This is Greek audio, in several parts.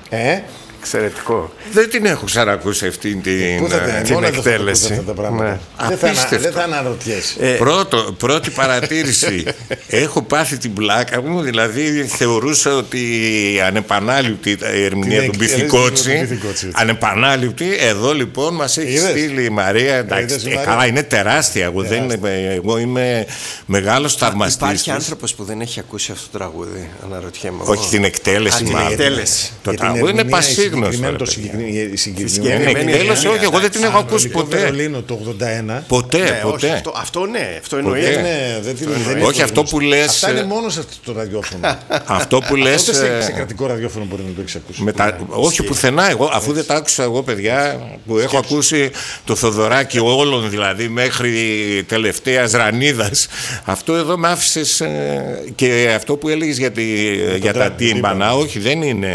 Εξαιρετικό. Δεν την έχω ξανακούσει αυτή την εκτέλεση. Δεν θα αναρωτιέσαι. Πρώτη παρατήρηση. Έχω πάθει την πλάκα μου, δηλαδή θεωρούσα ότι ανεπανάληπτη η ερμηνεία του Μπιθικότσι. Ανεπανάληπτη. Εδώ λοιπόν μας έχει στείλει η Μαρία. Εντάξει, καλά, είναι τεράστια. Εγώ είμαι μεγάλος θαυμαστής. Υπάρχει άνθρωπος που δεν έχει ακούσει αυτό το τραγούδι, αναρωτιέμαι. Όχι την εκτέλεση, μάλλον. Το τραγούδι είναι πασίγνωστο. Συγκεκριμένη εκτέλεση, όχι, εγώ δεν την έχω ακούσει ποτέ. Βερολίνο το 81. Ποτέ. Αυτό ναι, αυτό εννοείται. Όχι, αυτό που λες. Αυτά είναι μόνο σε αυτό το ραδιόφωνο. Αυτό που λες. Σε κρατικό ραδιόφωνο μπορεί να το έχει ακούσει. Όχι πουθενά, εγώ, αφού δεν τα άκουσα εγώ, παιδιά, που έχω ακούσει το Θοδωράκι όλων, δηλαδή μέχρι τελευταίας Ρανίδας. Αυτό εδώ με άφησες. Και αυτό που έλεγες για τα τύμπανα, όχι, δεν είναι.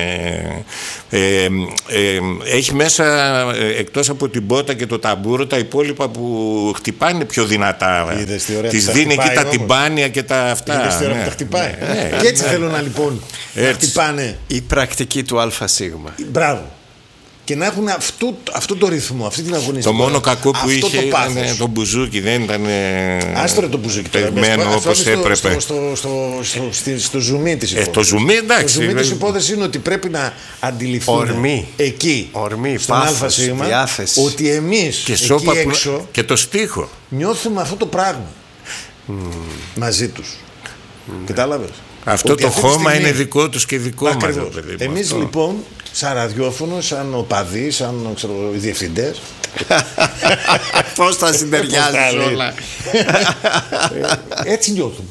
Έχει μέσα, εκτός από την πότα και το ταμπούρο, τα υπόλοιπα που χτυπάνε πιο δυνατά. Της δίνει εκεί τα τυμπάνια και τα αυτά. Είδες τι ώρα που τα χτυπάει. Και έτσι θέλω να λοιπόν να χτυπάνε. Η πρακτική του ΑΣ. Μπράβο. Και να έχουν αυτό το ρυθμό, αυτή την αγωνιστικότητα. Το μόνο κακό που είχε ήταν το μπουζούκι, δεν ήταν. Άστορε το μπουζούκι. Παιγμένο όπως έπρεπε. Στο ζουμί της υπόθεσης. Το ζουμί, εντάξει. Το ζουμί της υπόθεσης είναι ότι πρέπει να αντιληφθούν εκεί, στον ΑΣ, ότι εμείς εκεί έξω και το στίχο νιώθουμε αυτό το πράγμα μαζί τους. Κατάλαβες. Αυτό το χώμα είναι δικό τους και δικό μας. Εμείς λοιπόν, σαν ραδιόφωνο, σαν οπαδοί, σαν οι διευθυντές. Πώς θα συντεριάζεις όλα. Έτσι νιώθουμε.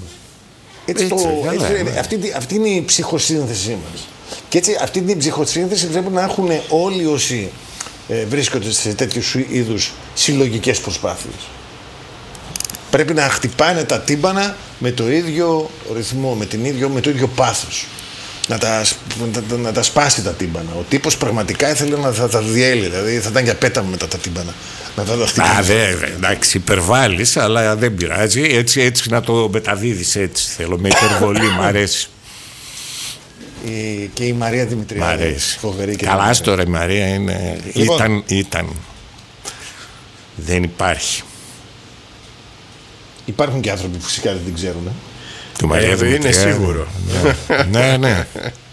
Αυτή είναι η ψυχοσύνθεσή μας. Και έτσι αυτή την ψυχοσύνθεση πρέπει να έχουν όλοι όσοι βρίσκονται σε τέτοιου είδους συλλογικές προσπάθειες. Πρέπει να χτυπάνε τα τύμπανα με το ίδιο ρυθμό, με το ίδιο πάθος. Να τα σπάσει τα τύμπανα. Ο τύπος πραγματικά ήθελε να τα διέλει, δηλαδή θα ήταν για πέταμα μετά τα τύμπανα. Εντάξει, υπερβάλλεις, αλλά δεν πειράζει. Έτσι να το μεταδίδεις, έτσι θέλω, με υπερβολή, μ' αρέσει. Και η Μαρία Δημητριάδη. Φοβερή. Καλά τώρα η Μαρία είναι. Λοιπόν. Ήταν. Δεν υπάρχει. Υπάρχουν και άνθρωποι που φυσικά δεν την ξέρουν. Του Μαρία είναι σίγουρο. Ναι.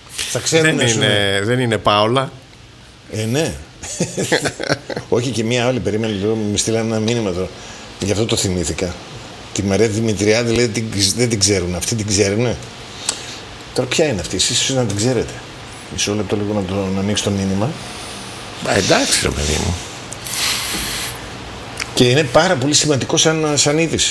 Δεν είναι Πάολα. Ναι. Όχι, και μία άλλη περίμενε λίγο, μου στείλανε ένα μήνυμα τώρα. Γι' αυτό το θυμήθηκα. Τη Μαρία Δημητριάδη λέει δεν την ξέρουν. Αυτοί την ξέρουν. Τώρα ποια είναι αυτή, εσείς ίσως να την ξέρετε. Μισό λεπτό λίγο να ανοίξει το μήνυμα. Εντάξει ρε παιδί μου. Και είναι πάρα πολύ σημαντικό σαν είδηση.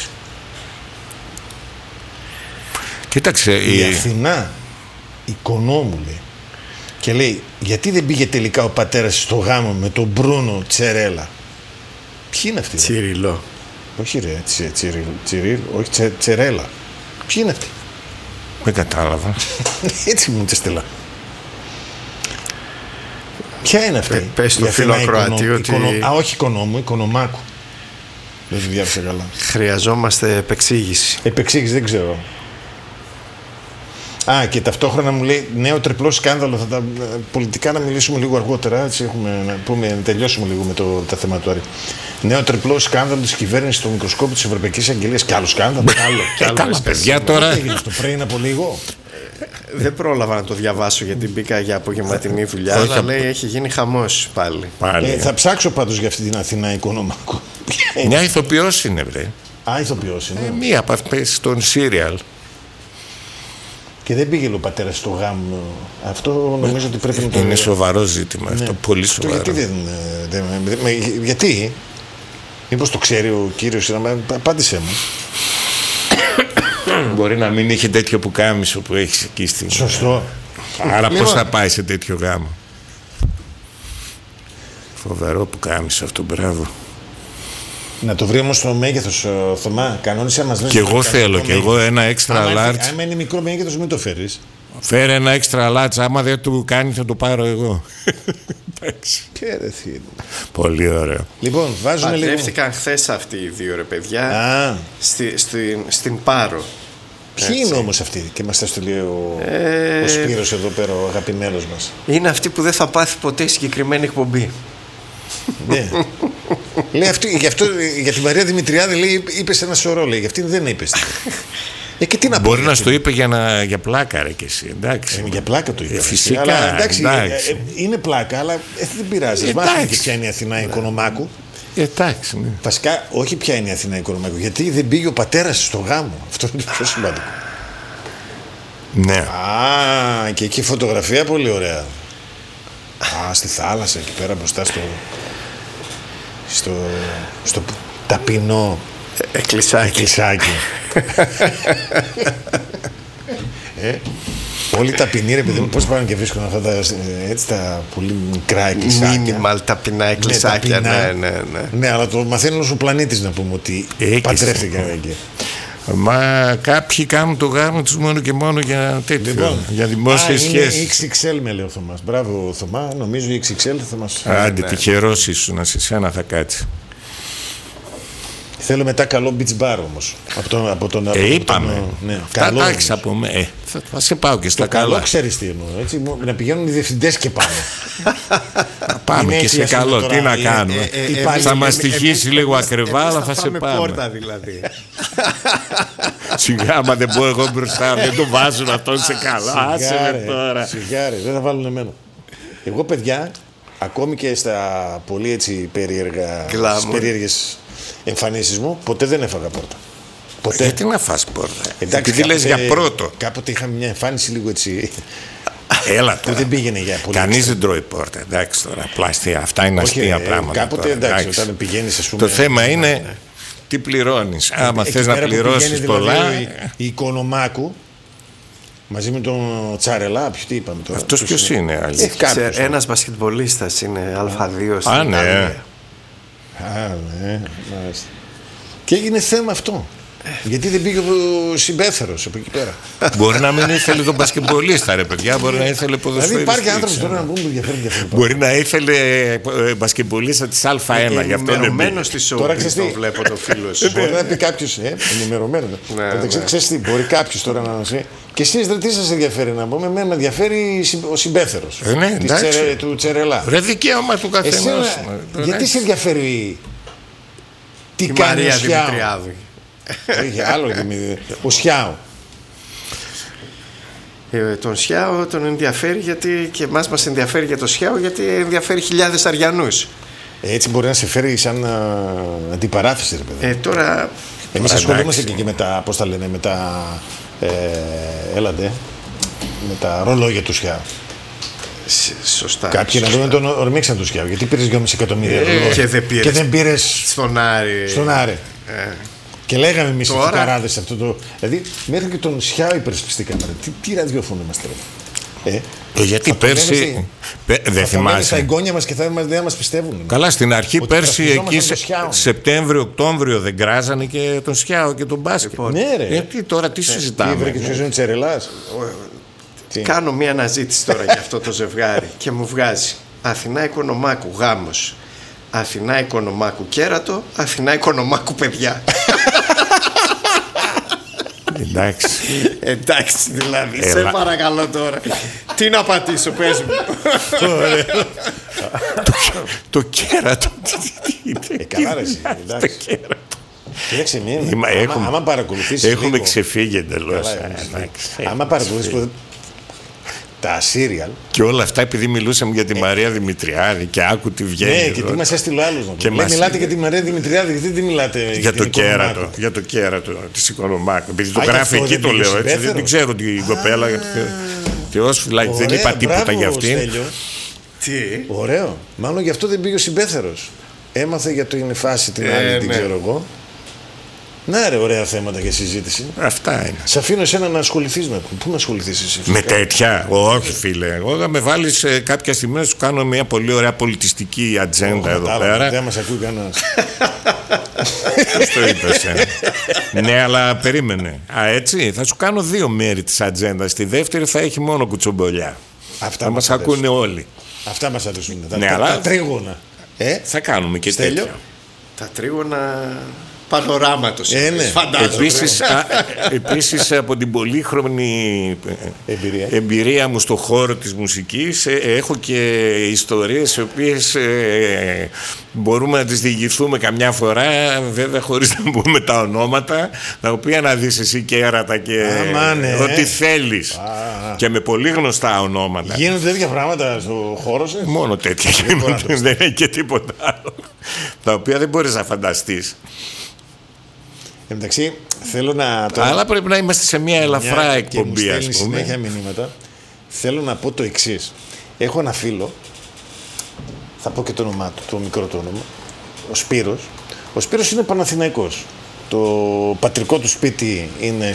Κοίταξε, η Αθηνά, η Κονόμου λέει, και λέει γιατί δεν πήγε τελικά ο πατέρας στο γάμο με τον Μπρούνο Τσερέλα. Ποιοι είναι αυτοί? Τσιριλό. Όχι ρε, Τσιρίλ, όχι Τσερέλα. Ποιοι είναι αυτοί? Δεν κατάλαβα. Έτσι μου στελά. Ποια είναι αυτή? Πες στο φίλο ακροατή ότι... όχι Οικονόμου, Οικονομάκου. Δεν τη διάβασα καλά. Χρειαζόμαστε επεξήγηση. Επεξήγηση δεν ξέρω. Και ταυτόχρονα μου λέει νέο τριπλό σκάνδαλο. Πολιτικά να μιλήσουμε λίγο αργότερα. Έτσι να τελειώσουμε λίγο με τα θεματάρια. Νέο τριπλό σκάνδαλο της κυβέρνησης στο μικροσκόπιο της Ευρωπαϊκής Αγγελίας. Και άλλο σκάνδαλο. Καλά, παιδιά τώρα. Τι έγινε αυτό πριν από λίγο? Δεν πρόλαβα να το διαβάσω γιατί μπήκα για απογευματινή δουλειά. Αλλά λέει έχει γίνει χαμός πάλι. Θα ψάξω πάντως για αυτή την Αθηνά Οικονομάκου. Μια ηθοποιός είναι, βρε. Ηθοποιός είναι. Μία από αυτές στον σύριαλ. Και δεν πήγε ο πατέρας στο γάμο. Αυτό νομίζω ότι πρέπει να το... Είναι σοβαρό ζήτημα αυτό, πολύ σοβαρό. Γιατί μήπως το ξέρει ο κύριος? Απάντησέ μου. Μπορεί να μην είχε τέτοιο πουκάμισο που έχεις εκεί στην... Σωστό. Άρα πώς θα πάει σε τέτοιο γάμο? Φοβερό πουκάμισο αυτό, μπράβο. Να το βρει όμως στο μέγεθος, Θωμά. Κανόνισε μας. Και εγώ θέλω, και εγώ ένα extra large. Αν είναι μικρό μέγεθος, μην το φέρεις. Φέρε ένα extra large, άμα δεν του κάνει θα το πάρω εγώ. Και ρε θύλο. Πολύ ωραίο. Λοιπόν, βάζουμε λίγο. Παντρεύτηκαν χθες αυτοί οι δύο ρε παιδιά στην Πάρο. Ποιοι είναι όμως αυτοί, και μας τα στείλει ο Σπύρος εδώ πέρα, ο αγαπημένος μας. Είναι αυτοί που δεν θα πάθει ποτέ η συγκεκριμένη εκπομπή. Ναι. Λέει αυτή, για τη Μαρία Δημητριάδη λέει, είπες ένα σωρό, λέει, για αυτήν δεν είπες. Και τι να μπορεί να στο είπε για πλάκα, ρε, και εσύ. Εντάξει. Για πλάκα το είπε. Φυσικά. Αλλά, εντάξει. Είναι πλάκα, αλλά δεν πειράζει. Μάθαμε και ποια είναι η Αθηνά Οικονομάκου. Εντάξει. Ναι. Βασικά, όχι ποια είναι η Αθηνά Οικονομάκου. Γιατί δεν πήγε ο πατέρας στο γάμο. Αυτό είναι το πιο σημαντικό. Ναι. Και εκεί φωτογραφία πολύ ωραία. Στη θάλασσα, εκεί πέρα μπροστά στο ταπεινό εκκλησάκι. Όλοι ταπεινοί, ρε παιδί μου, πώς πάνε και βρίσκουν αυτά τα πολύ μικρά εκκλησάκια. Μίνιμαλ ταπεινά εκκλησάκια. Ναι, αλλά το μαθαίνει ο πλανήτης, να πούμε, ότι παντρεύτηκαν εκεί. Μα κάποιοι κάνουν το γάμο τους μόνο και μόνο για τέτοιο, λοιπόν, για δημόσιες σχέσεις. Είναι XXL, με λέει ο Θωμάς. Μπράβο, Θωμά, νομίζω η XXL θα μας... Άντε, τυχερός ήσουν, σε σένα θα κάτσει. Θέλω μετά καλό beach bar όμως. Από τον είπαμε. Ναι, τα τάξει από με. Θα σε πάω και στα καλά. Καλό ξέρεις τι εννοώ. Έτσι, να πηγαίνουν οι διευθυντές και πάνω. Πάμε και σε καλό. Τι να κάνουμε. Θα μας στοιχήσει λίγο ακριβά, αλλά θα σε πάμε. Πόρτα δηλαδή. Σιγά, άμα δεν πω εγώ μπροστά, δεν το βάζουν αυτόν σε καλά. Άσε με τώρα. Σιγάρε, δεν θα βάλουν εμένα. Εγώ, παιδιά, ακόμη και στα πολύ έτσι περίεργες εμφανίσεις μου, ποτέ δεν έφαγα πόρτα. Ποτέ. Γιατί να φας πόρτα? Επειδή λες για πρώτο. Κάποτε είχαμε μια εμφάνιση λίγο έτσι. Έλα τώρα. Δεν πήγαινε για πολύ. Κανείς δεν τρώει πόρτα. Εντάξει τώρα. Πλαστεία. Αυτά είναι αστεία πράγματα. Κάποτε εντάξει, όταν πηγαίνεις, ας πούμε. Το θέμα είναι τι πληρώνεις. Άμα θες να πληρώσεις πολλά. Η Οικονομάκου μαζί με τον Τσάρελα, τι είπαμε τώρα. Αυτός ποιος είναι? Ένας μπασκετμπολίστας είναι Α2 στην Ιταλία. Ναι. Και έγινε θέμα αυτό. Γιατί δεν πήγε ο συμπέθερος από εκεί πέρα. Μπορεί να μην ήθελε τον μπασκετμπολίστα, ρε παιδιά. Μπορεί να ήθελε ποδοσφαιριστή. Δηλαδή υπάρχει άνθρωπος τώρα να πούμε που διαφέρει διαφορετικά. Μπορεί να ήθελε μπασκετμπολίστα της Α1. Ενημερωμένος στη σοου. Τώρα ξέρεις τι βλέπω το φίλο σου. Μπορεί να πει κάποιος ενημερωμένο. Ξέρεις τι, μπορεί κάποιος τώρα να πει. Και εσείς τι σας ενδιαφέρει να πούμε? Εμένα με ενδιαφέρει ο συμπέθερος του Τσερελά. Ρε, δικαίωμα του καθενός. Γιατί σε ενδιαφέρει τι κάνει ο Σιάου? Είχε άλλο ο Σιάου. Τον Σιάου τον ενδιαφέρει γιατί και εμάς μας ενδιαφέρει για τον Σιάου, γιατί ενδιαφέρει χιλιάδες Αριανούς. Έτσι μπορεί να σε φέρει σαν αντιπαράθεση, ρε παιδί. Τώρα εμείς ασχολούμαστε και με τα, πώς τα λένε, με τα με τα ρολόγια του Σιάου. Σωστά. Κάποιοι να δούμε τον ορμήξαν του Σιάου. Γιατί πήρες 2,5 εκατομμύρια ρολόγια και δεν πήρες στον Άρη. Και λέγαμε εμείς οι φουκαράδες αυτό το. Δηλαδή, μέχρι και τον Σιάου υπερασπιστήκαμε. Τι ραδιόφωνο είμαστε, ρε. Γιατί πέρσι. Δεν θυμάσαι. Στα εγγόνια μας και δεν μας πιστεύουν. Καλά, στην αρχή πέρσι εκεί Σεπτέμβριο-Οκτώβριο δεν κράζανε και τον Σιάου και τον μπάσκετ. Ναι, ρε. Γιατί τώρα τι συζητάμε? Τι βρήκε, ποιος είναι Τσερελάς? Κάνω μια αναζήτηση τώρα για αυτό το ζευγάρι και μου βγάζει Αθηνά Οικονομάκου γάμος, Αθηνά Οικονομάκου κέρατο, Αθηνά Οικονομάκου παιδιά. Εντάξει δηλαδή. Σε παρακαλώ τώρα. Τι να πατήσω, πες μου. Το κέρατο. Καλά ρε εσύ. Κοίταξε, άμα παρακολουθήσεις. Έχουμε ξεφύγει εντελώς. Άμα παρακολουθήσεις τα σύριαλ. Και όλα αυτά επειδή μιλούσαμε για τη Μαρία Δημητριάδη και άκου τι βγαίνει. Ναι, και τι μας έστειλε ο άλλος να πούμε. Μιλάτε για τη Μαρία Δημητριάδη, γιατί δεν μιλάτε για το κέρατο? Για το κέρατο της Οικονομάκου. Επειδή το γράφει εκεί, το λέω έτσι. Δεν ξέρω την κοπέλα. Θεός φυλάκι, δεν είπα τίποτα για αυτήν. Τι. Ωραίο. Μάλλον γι' αυτό δεν πήγε ο συμπέθερος. Έμαθε για την φάση την άλλη, την ξέρω εγώ. Ναι, ρε, ωραία θέματα για συζήτηση. Αυτά είναι. Σε αφήνω εσένα να ασχοληθείς με. Πού να ασχοληθείς εσύ? Με τέτοια? Όχι, φίλε. Εγώ θα με βάλεις κάποια στιγμή να σου κάνω μια πολύ ωραία πολιτιστική ατζέντα εδώ πέρα. Δεν μας ακούει κανένας. Αυτό είπες. Ναι, αλλά περίμενε. Έτσι, θα σου κάνω 2 μέρη της ατζέντας. Στη δεύτερη θα έχει μόνο κουτσομπολιά. Θα μας ακούνε όλοι. Αυτά μας αρέσουν. Ναι, τα τρίγωνα. Θα κάνουμε και τέτοια. Τα τρίγωνα. πανοράματος. Ναι. Επίσης από την πολύχρονη εμπειρία μου στον χώρο της μουσικής έχω και ιστορίες οι οποίες μπορούμε να τις διηγηθούμε καμιά φορά, βέβαια χωρίς να πούμε τα ονόματα, τα οποία να δεις εσύ κέρατα και ό,τι θέλεις και με πολύ γνωστά ονόματα. Γίνονται τέτοια πράγματα στο χώρο σας? Μόνο τέτοια γίνονται, δεν έχει και τίποτα άλλο, τα οποία δεν μπορείς να φανταστείς. Εντάξει, θέλω να... Αλλά πρέπει να είμαστε σε μια ελαφρά εκπομπή, ας πούμε. Συνέχεια μηνύματα. Θέλω να πω το εξής. Έχω ένα φίλο, θα πω και το όνομά του, το μικρό του όνομα, ο Σπύρος. Ο Σπύρος είναι Παναθηναϊκός. Το πατρικό του σπίτι είναι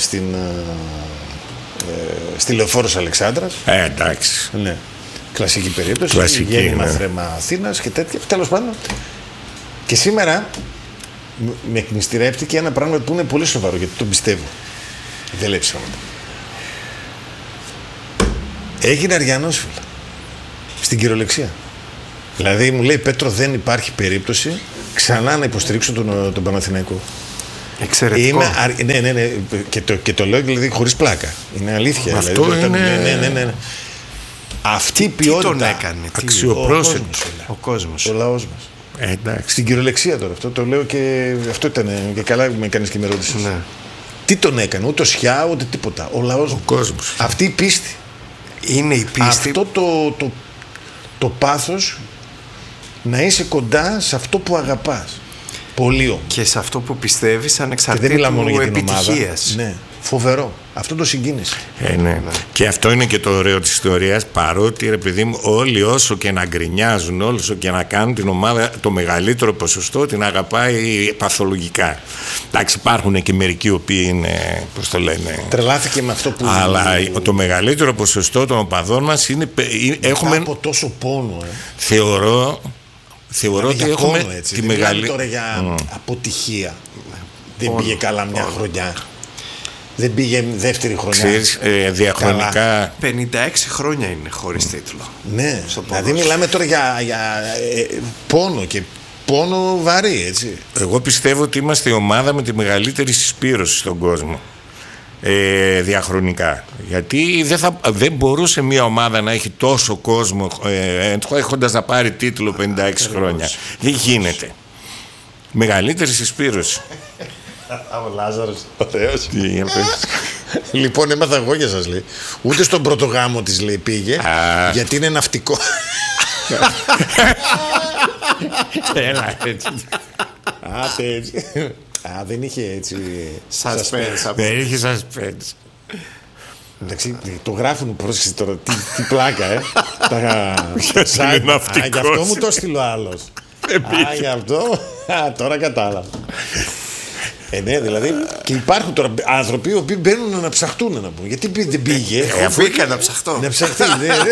στη Λεωφόρος Αλεξάνδρας. Εντάξει. Ναι. Κλασική περίπτωση. Κλασική, γέννημα ναι. θρέμα Αθήνας και τέτοια. Τέλος πάντων. Και σήμερα με εκμυστηρεύτηκε ένα πράγμα που είναι πολύ σοβαρό, γιατί τον πιστεύω. Δεν λέει ψέματα. Έγινε Αριανός, φίλε. Στην κυριολεξία. Δηλαδή μου λέει, Πέτρο, δεν υπάρχει περίπτωση ξανά να υποστηρίξω τον Παναθηναϊκό. Εξαιρετικό. Ναι. Και το λέω δηλαδή χωρίς πλάκα. Είναι αλήθεια. Αυτό δηλαδή, είναι... Ναι. Αυτή η ποιότητα. Τι τον έκανε, αξιοπρόσιτος. Ο κόσμος. Ο λαός μας. Εντάξει. Στην κυριολεξία τώρα. Αυτό το λέω και αυτό ήταν. Και καλά με κάνεις και με ρώτησες. Ναι. Τι τον έκανε, ούτε σιά, ούτε τίποτα. Ο λαός. Ο κόσμος. Αυτή η πίστη. Είναι η πίστη. Αυτό το πάθος να είσαι κοντά σε αυτό που αγαπάς. Πολύ όμως. Και σε αυτό που πιστεύεις Και ανεξαρτήτου δεν μιλάω μόνο για την ομάδα. επιτυχίας. Ναι. Φοβερό. Αυτό το συγκίνησε. Ναι. Και αυτό είναι και το ωραίο της ιστορίας, παρότι ρε παιδί μου, όλοι όσο και να γκρινιάζουν, όσο και να κάνουν την ομάδα, το μεγαλύτερο ποσοστό την αγαπάει παθολογικά. Εντάξει, υπάρχουν και μερικοί οι οποίοι είναι, πώς το λένε, Τρελάθηκε με αυτό που. αλλά το μεγαλύτερο ποσοστό των οπαδών μας είναι. Έχουμε. Από τόσο πόνο. Θεωρώ ότι έχουμε πόνο, έτσι. τη Δεν μεγάλη. τώρα για αποτυχία. Δεν πήγε καλά μια χρονιά. Δεν πήγε δεύτερη χρονιά. Ξέρεις, διαχρονικά. 56 χρόνια είναι χωρίς τίτλο. Ναι, δηλαδή μιλάμε τώρα για πόνο και πόνο βαρύ, έτσι. Εγώ πιστεύω ότι είμαστε η ομάδα με τη μεγαλύτερη συσπήρωση στον κόσμο. Διαχρονικά. Γιατί δεν μπορούσε μια ομάδα να έχει τόσο κόσμο έχοντας να πάρει τίτλο 56 χρόνια. Δεν γίνεται. Μεγαλύτερη συσπήρωση. Ο Λάζαρος, ο Θεός. Λοιπόν, έμαθα εγώ για σας, λέει. Ούτε στον πρώτο γάμο της, λέει, πήγε, γιατί είναι ναυτικό. Έλα, έτσι. Έτσι. Δεν είχε έτσι. Suspense. Δεν είχε suspense. Εντάξει, το γράφουν, πρόσεξε τώρα, τι πλάκα, είναι ναυτικός. Γι' αυτό μου το στείλω άλλος. Γι' αυτό, τώρα κατάλαβα. Ναι, δηλαδή, και υπάρχουν τώρα άνθρωποι οι οποίοι μπαίνουν να ψαχτούν, να πούμε. Γιατί δεν πήγε. Αφού είχα να ψαχτώ. Να ψαχτεί,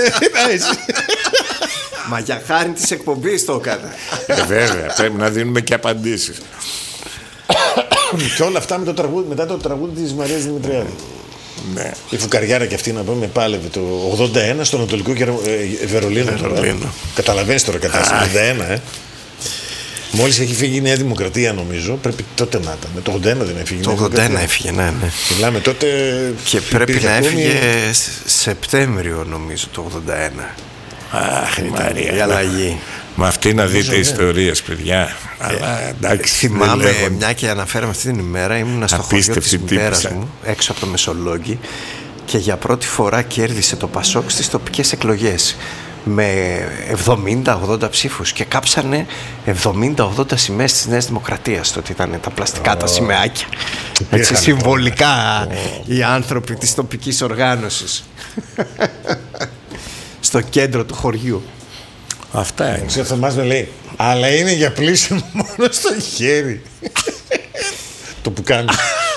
Μα για χάρη της εκπομπής το έκανα. Βέβαια, πρέπει να δίνουμε και απαντήσεις. Και όλα αυτά μετά το τραγούδι της Μαρίας Δημητριάδη. Ναι. Η φουκαριάρα και αυτή, να πούμε, πάλευε το 81 στο Ανατολικό Βερολίνο. Καταλαβαίνεις τώρα κατάσταση. 81, Μόλις έχει φύγει η Νέα Δημοκρατία, νομίζω, πρέπει τότε να ήταν. Με το 81 δεν έφυγε. Το 81 έφυγε, ναι. Μιλάμε τότε. Και πρέπει να έφυγε Σεπτέμβριο, νομίζω, το 81. Αχ, η Μαρία. Η αλλαγή. Με αυτή να δείτε ιστορίες, παιδιά. Αλλά εντάξει. Θυμάμαι, μια και αναφέραμε αυτή την ημέρα, ήμουν στο χωριό της μητέρας μου, έξω από το Μεσολόγγι, και για πρώτη φορά κέρδισε το Πασόκ στις τοπικές εκλογές. Με 70-80 ψήφους και κάψανε 70-80 σημαίες της Νέας Δημοκρατίας. Τότε ήταν τα πλαστικά τα σημαίακια. Έτσι συμβολικά οι άνθρωποι της τοπικής οργάνωσης. Στο κέντρο του χωριού. Αυτά είναι. Ο Θωμάς με λέει, αλλά είναι για πλήσιμο μόνο στο χέρι. Το που κάνει.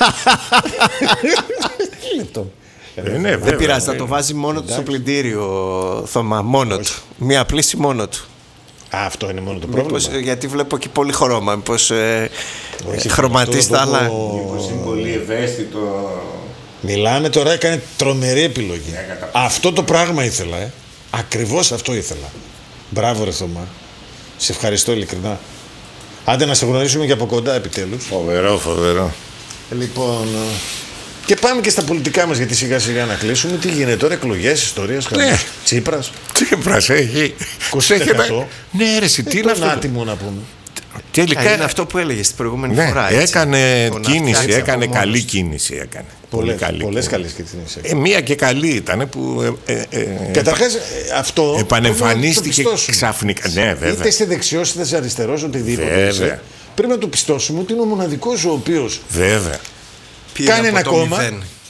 Δεν πειράζει, θα το βάζει μόνο του στο πλυντήριο, Θωμά, μόνο του. Μία πλήση μόνο του. Αυτό είναι μόνο το πρόβλημα. Γιατί βλέπω εκεί πολύ χρώμα. Μήπως χρωματίσει τα άλλα. Μήπως είναι πολύ ευαίσθητο. Μιλάμε τώρα, έκανε τρομερή επιλογή. Αυτό το πράγμα ήθελα. Ακριβώς αυτό ήθελα. Μπράβο, ρε Θωμά. Σε ευχαριστώ ειλικρινά. Άντε να σε γνωρίσουμε και από κοντά επιτέλους. Φοβερό. Λοιπόν, και πάμε και στα πολιτικά μας, γιατί σιγά σιγά να κλείσουμε. Τι γίνεται τώρα, εκλογές, ιστορίες, Τσίπρας. Τσίπρας έχει 20%. Ναι, ρε, τι είναι αυτό. Άτιμο να πούμε. Τελικά είναι αυτό που έλεγε την προηγούμενη φορά. Έκανε κίνηση, έκανε καλή κίνηση. Πολλές καλές κινήσεις. Μία και καλή ήταν που. Καταρχάς αυτό. Επανεμφανίστηκε ξαφνικά. Ναι, βέβαια. Είτε είσαι δεξιός είτε είσαι αριστερός, οτιδήποτε. Πρέπει να το πιστώσουμε ότι είναι ο μοναδικός ο οποίος. Βέβαια. Κάνει ένα κόμμα.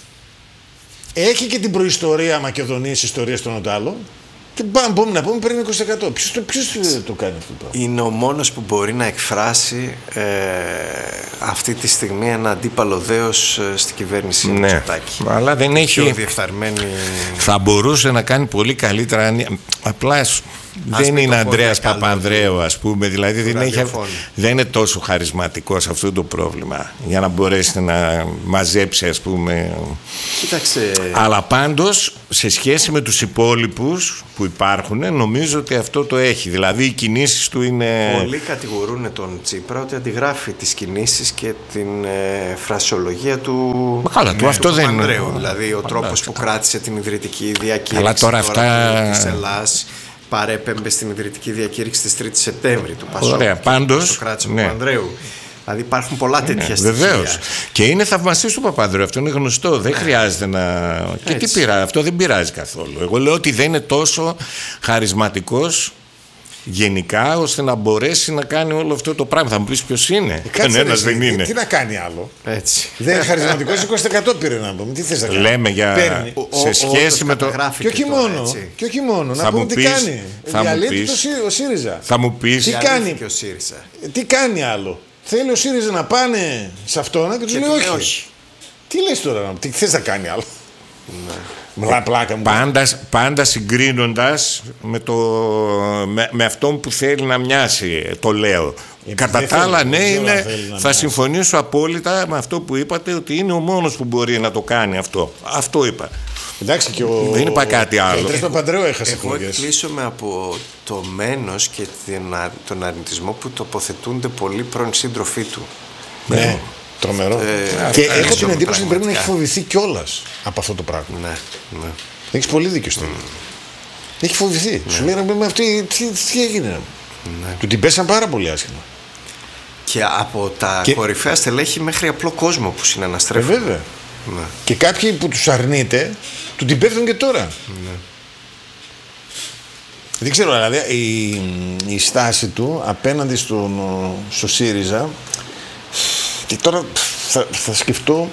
Έχει και την προϊστορία Μακεδονίας, ιστορία των Οτάλων. Και πάμε να πούμε πριν 20%. Ποιος το κάνει αυτό? Είναι ο μόνος που μπορεί να εκφράσει αυτή τη στιγμή ένα αντίπαλο δέος στην κυβέρνηση του Μητσοτάκη. Αλλά δεν έχει. Πιο διεφθαρμένη. Θα μπορούσε να κάνει πολύ καλύτερα. Απλά δεν είναι Ανδρέας Παπανδρέου, ας πούμε. Δηλαδή δεν είναι τόσο χαρισματικός αυτό το πρόβλημα για να μπορέσει να μαζέψει, ας πούμε. Κοίταξε. Αλλά πάντως σε σχέση με τους υπόλοιπους που υπάρχουν, νομίζω ότι αυτό το έχει. Δηλαδή οι κινήσεις του είναι. Πολλοί κατηγορούν τον Τσίπρα ότι αντιγράφει τις κινήσεις και την φρασιολογία του. Καλά, του αυτό δεν είναι. Δηλαδή ο τρόπος που κράτησε την ιδρυτική διακήρυξη. Αλλά τώρα αυτά. Της Ελλάς παρέπεμπε στην ιδρυτική διακήρυξη της 3ης Σεπτέμβρη του Πασόκ. Ωραία, πάντως. Το κράτησε ο Παπανδρέου. Δηλαδή υπάρχουν πολλά τέτοια στοιχεία. Βεβαίως. Και είναι θαυμαστής του Παπανδρέου, αυτό είναι γνωστό. Δεν χρειάζεται να. Και τι πειράζει, αυτό δεν πειράζει καθόλου. Εγώ λέω ότι δεν είναι τόσο χαρισματικός γενικά ώστε να μπορέσει να κάνει όλο αυτό το πράγμα. Θα μου πεις ποιος είναι. Κανένας δεν είναι. Τι να κάνει άλλο. Έτσι. Δεν είναι χαρισματικός, 20% πήρε να πούμε. Τι θες να κάνει. Λέμε για. Σε σχέση με το. Και όχι μόνο. Να πούμε τι κάνει. Διαλύεται ο ΣΥΡΙΖΑ. Θα μου πεις. Τι κάνει άλλο. Θέλει ο ΣΥΡΙΖΑ να πάνε σε αυτόν και τους λέει όχι. Τι λες τώρα, τι θες να κάνει άλλο. Πλάκα μου. Πάντα συγκρίνοντας με αυτόν που θέλει να μοιάσει, το λέω. Κατά τα άλλα, ναι, θα συμφωνήσω απόλυτα με αυτό που είπατε, ότι είναι ο μόνος που μπορεί να το κάνει αυτό. Αυτό είπα. Εντάξει, και δεν είπα κάτι άλλο. Ο Παπανδρέου έχασε εγώ εκπλήσωμαι από το μένος και τον αρνητισμό που τοποθετούνται πολλοί πρώην σύντροφοί του. Ναι, τρομερό. Και έχω την εντύπωση ότι πρέπει να έχει φοβηθεί κιόλας από αυτό το πράγμα. Ναι. Έχεις πολύ δίκιο στην. Έχει φοβηθεί. Σου λέει με αυτή τι έγινε. Του την πέσαν πάρα πολύ άσχημα. Και από τα κορυφαία στελέχη μέχρι απλό κόσμο που συναναστρέφουν. Βέβαια. Ναι. Και κάποιοι που τους αρνείται, του την πέφτουν και τώρα. Ναι. Δεν ξέρω, δηλαδή η στάση του απέναντι στο ΣΥΡΙΖΑ, και τώρα θα σκεφτώ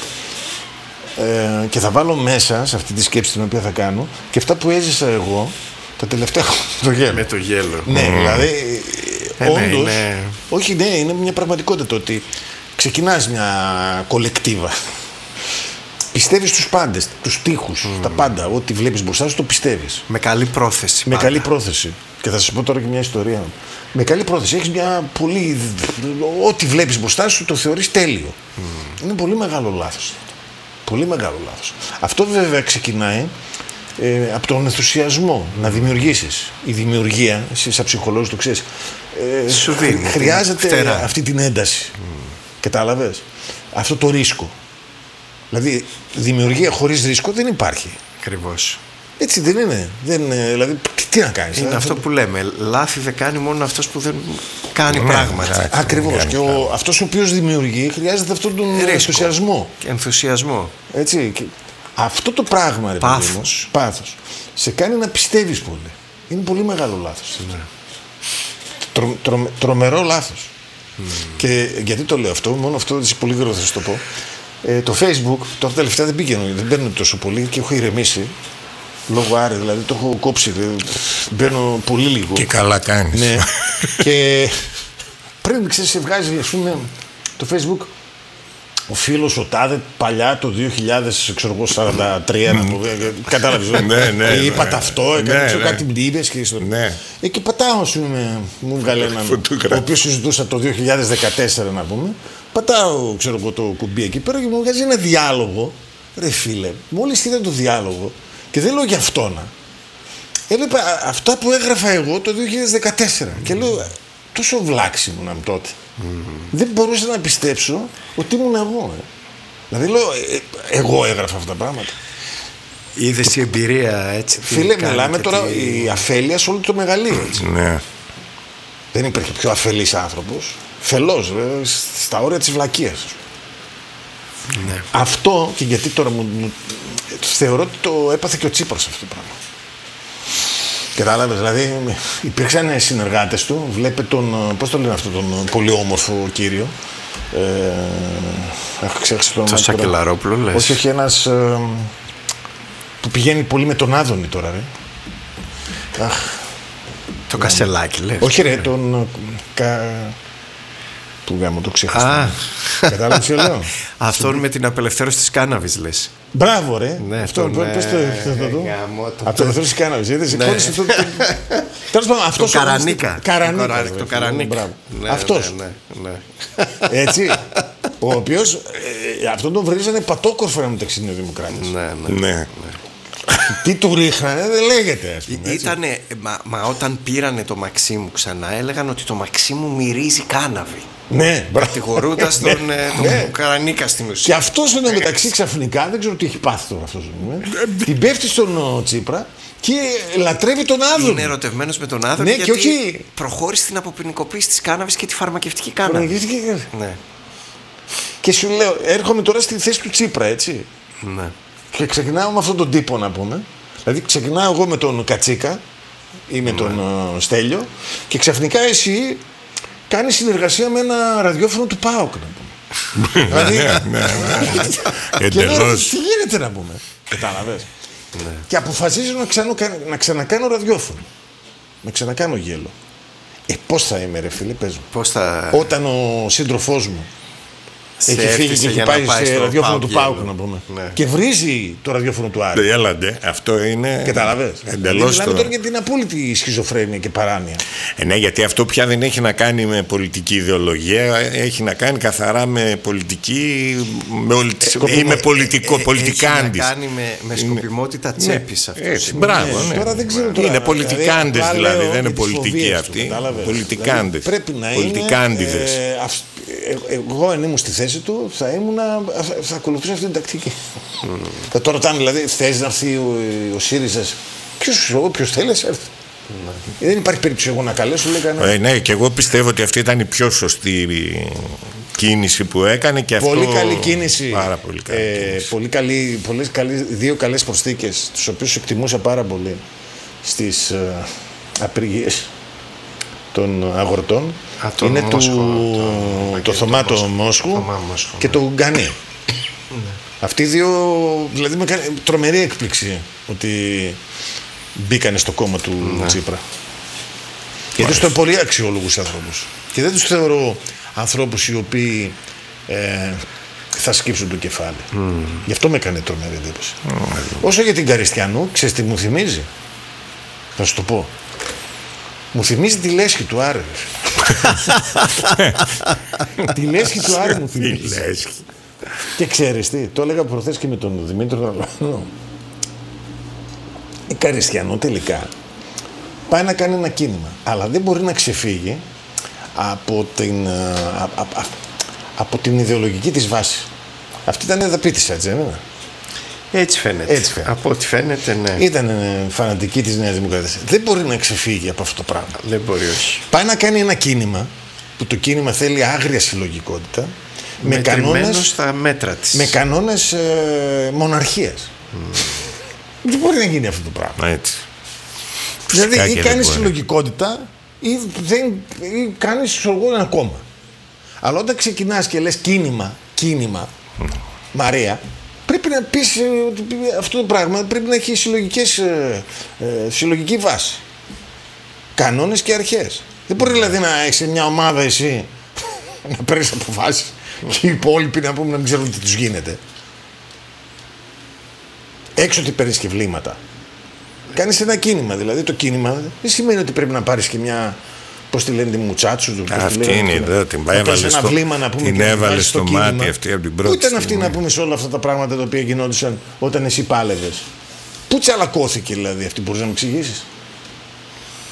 και θα βάλω μέσα σε αυτή τη σκέψη την οποία θα κάνω και αυτά που έζησα εγώ τα τελευταία χρόνια. Με το γέλο. Ναι, δηλαδή όντως, όχι, ναι, είναι μια πραγματικότητα το ότι ξεκινάς μια κολεκτίβα. Πιστεύεις στους πάντες, τους τοίχους, τα πάντα. Ό,τι βλέπεις μπροστά σου το πιστεύεις. Με καλή πρόθεση. Με καλή πρόθεση. Και θα σας πω τώρα και μια ιστορία. Με καλή πρόθεση. Έχεις μια πολύ. Ό,τι βλέπεις μπροστά σου το θεωρείς τέλειο. Είναι πολύ μεγάλο λάθος. Πολύ μεγάλο λάθος. Αυτό βέβαια ξεκινάει από τον ενθουσιασμό να δημιουργήσεις. Η δημιουργία, εσύ σαν ψυχολόγος το ξέρεις, χρειάζεται αυτή την ένταση. Κατάλαβες. Αυτό το ρίσκο. Δηλαδή, δημιουργία χωρίς ρίσκο δεν υπάρχει. Ακριβώς. Έτσι δεν είναι. Δηλαδή, τι να κάνεις. Είναι αυτό που λέμε. Λάθη δεν κάνει μόνο αυτός που δεν κάνει πράγματα. Ακριβώς. Και αυτός ο οποίος δημιουργεί χρειάζεται αυτόν τον ενθουσιασμό. Ενθουσιασμό. Έτσι. Και αυτό το πράγμα, ρε πάθος. Πάθος. Σε κάνει να πιστεύεις πολύ. Είναι πολύ μεγάλο λάθος. Τρομερό λάθος. Και γιατί το λέω αυτό, μόνο αυτό είναι πολύ γρήγορα θα σου το πω. Το Facebook, τώρα τελευταία δεν μπαίνω τόσο πολύ και έχω ηρεμήσει. Λόγω Άρη, δηλαδή το έχω κόψει. Μπαίνω πολύ λίγο. Και καλά κάνεις. Ναι. Και πριν ξέρεις, σε βγάζει, ας πούμε, το Facebook ο φίλος ο τάδε παλιά το 2043. Κατάλαβες. Είπατε αυτό, έκανε κάτι μνήμες και ιστορία. Και πατάω, ας πούμε, μου βγάλε έναν. Ο οποίος συζητούσα το 2014, να πούμε. Πατάω, ξέρω εγώ, το κουμπί εκεί πέρα και μου βγάζει ένα διάλογο. Ρε φίλε, μόλις είδα το διάλογο και δεν λέω για αυτόνα. Έβλεπα αυτά που έγραφα εγώ το 2014 και λέω, τόσο βλάξι ήμουν τότε. Δεν μπορούσα να πιστέψω ότι ήμουν εγώ. Δηλαδή λέω, εγώ έγραφα αυτά τα πράγματα. Είδες η εμπειρία έτσι. Φίλε, μιλάμε τώρα η αφέλεια σε όλο το μεγαλείο. Έτσι. Ναι. Δεν υπήρχε πιο αφελής άνθρωπος. Φελός, στα όρια της βλακείας. Ναι. Αυτό, και γιατί τώρα θεωρώ ότι το έπαθε και ο Τσίπρας αυτό το πράγμα. Κατάλαβες, δηλαδή υπήρξαν συνεργάτες του. Βλέπε τον, πώς το λένε αυτό, τον πολύ όμορφο κύριο. Έχω ξέχασει το όνομα. Το Σακελαρόπουλο, λες. Όχι, ένας που πηγαίνει πολύ με τον Άδωνη τώρα, ρε. Το Κασελάκι, λες. Όχι, ρε, τον. Που γάμο, το ξέχασα. Κατάλαβες τι λέω. Αυτόν με την απελευθέρωση της κάναβης, λες. Μπράβο, ρε. Ναι, αυτό πες το εδώ. Απελευθέρωση της κάναβης. Τέλος πάντων, αυτός. Το Καρανίκα. Το Καρανίκα. Αυτός. Έτσι. Ο οποίος αυτόν τον βρίζανε πατόκορφα μεταξύ νεοδημοκράτες. Ναι. Τι του ρίχνανε, δεν λέγεται, ας πούμε. Ήτανε, μα όταν πήρανε το Μαξίμου ξανά, έλεγαν ότι το Μαξίμου μυρίζει κάναβη. Ναι, κατηγορούντας τον Καρανίκα στην ουσία. Και αυτός είναι μεταξύ ξαφνικά, δεν ξέρω τι έχει πάθει τώρα αυτός. Την πέφτει στον Τσίπρα και λατρεύει τον Άδωνη. Είναι ερωτευμένος με τον Άδωνη, ναι, γιατί και όχι... προχώρησε στην αποποινικοποίηση της κάναβης και τη φαρμακευτική κάναβη. Ναι. Και σου λέω, έρχομαι τώρα στη θέση του Τσίπρα, έτσι. Ναι. Και ξεκινάω με αυτόν τον τύπο, να πούμε. Δηλαδή ξεκινάω εγώ με τον Κατσίκα ή με τον Στέλιο και ξαφνικά εσύ κάνεις συνεργασία με ένα ραδιόφωνο του ΠΑΟΚ, να πούμε. Δηλαδή, εντελώς. Τι γίνεται, να πούμε. Κατάλαβες. Και αποφασίζω να ξανακάνω ραδιόφωνο. Να ξανακάνω γέλο. Πώς θα είμαι, ρε φίλε, πες μου. Όταν ο σύντροφός μου έχει φύγει και έχει πάει σε ραδιόφωνο του ΠΑΟΚ, να πούμε. Ναι. Και βρίζει το ραδιόφωνο του Άρη. Έλαντε, αυτό είναι. Καταλαβες. Εντελώς. Μιλάμε τώρα για την απόλυτη σχιζοφρένεια και παράνοια. Ναι, γιατί αυτό πια δεν έχει να κάνει με πολιτική ιδεολογία, έχει να κάνει καθαρά με πολιτική. Ή με πολιτικά αντίστοιχα. Έχει να κάνει με σκοπιμότητα τσέπης αυτό. Μπράβο. Τώρα δεν ξέρω. Είναι πολιτικάντες δηλαδή, δεν είναι πολιτική αυτή. Πολιτικάντες. Πρέπει να είναι. Εγώ αν ήμουν στη θέση του θα ακολουθήσω αυτή την τακτική. Θα το ρωτάνε δηλαδή, θες να έρθει ο ΣΥΡΙΖΑ? Ποιος θέλει να έρθει. Δεν υπάρχει περίπτωση εγώ να καλέσω, λέει κανένα. Ναι, και εγώ πιστεύω ότι αυτή ήταν η πιο σωστή κίνηση που έκανε και αυτό. Πολύ καλή κίνηση. Πάρα πολύ καλή κίνηση. Δύο καλές προσθήκες, τους οποίους εκτιμούσα πάρα πολύ στις απεργίες των αγροτών. Είναι το Θωμά το Μόσχου και το Γκανί. Αυτοί οι δύο, δηλαδή με κάνει τρομερή έκπληξη ότι μπήκανε στο κόμμα του Τσίπρα. Γιατί τους είναι πολύ αξιόλογους ανθρώπους. Και δεν τους θεωρώ ανθρώπους οι οποίοι θα σκύψουν το κεφάλι. Γι' αυτό με έκανε τρομερή εντύπωση. Όσο για την Καριστιανού, ξέρεις τι μου θυμίζει? Θα σου το πω. Μου θυμίζει τη λέσχη του Άρη. Τη λέσχη του Άρη μου θυμίζει. Και ξέρεις τι, το έλεγα προχθές και με τον Δημήτρο. Η Καριστιανού τελικά πάει να κάνει ένα κίνημα, αλλά δεν μπορεί να ξεφύγει από την ιδεολογική της βάση. Αυτή ήταν εδαπίτησα, έτσι δεν είναι? Έτσι φαίνεται. Από ό,τι φαίνεται, ναι. Ήταν φανατική της Νέας Δημοκρατίας. Δεν μπορεί να ξεφύγει από αυτό το πράγμα. Δεν μπορεί, όχι. Πάει να κάνει ένα κίνημα, που το κίνημα θέλει άγρια συλλογικότητα, με κανόνες στα μέτρα της. Με κανόνες μοναρχίας. Δεν μπορεί να γίνει αυτό το πράγμα. Έτσι. Δηλαδή ή κάνεις συλλογικότητα ή κάνεις ένα κόμμα. Αλλά όταν ξεκινάς και λες κίνημα, Μαρία, πρέπει να πεις ότι αυτό το πράγμα πρέπει να έχει συλλογική βάση. Κανόνες και αρχές. Δεν μπορεί δηλαδή να έχεις μια ομάδα εσύ να παίρνεις αποφάσεις και οι υπόλοιποι να πούμε να μην ξέρουν τι τους γίνεται. Έξω ότι παίρνεις και βλήματα. Κάνεις ένα κίνημα. Δηλαδή το κίνημα δεν σημαίνει ότι πρέπει να πάρεις και μια. Πώς τη λένε, τη Μουτσάτσου. Αυτή είναι η ιδέα. Την έβαλε στο μάτι αυτή από την πρώτη. Πού ήταν αυτή να πούμε σε όλα αυτά τα πράγματα τα οποία γινόντουσαν όταν εσύ πάλευες? Πού τσαλακώθηκε δηλαδή αυτή, μπορείς να μου εξηγήσεις?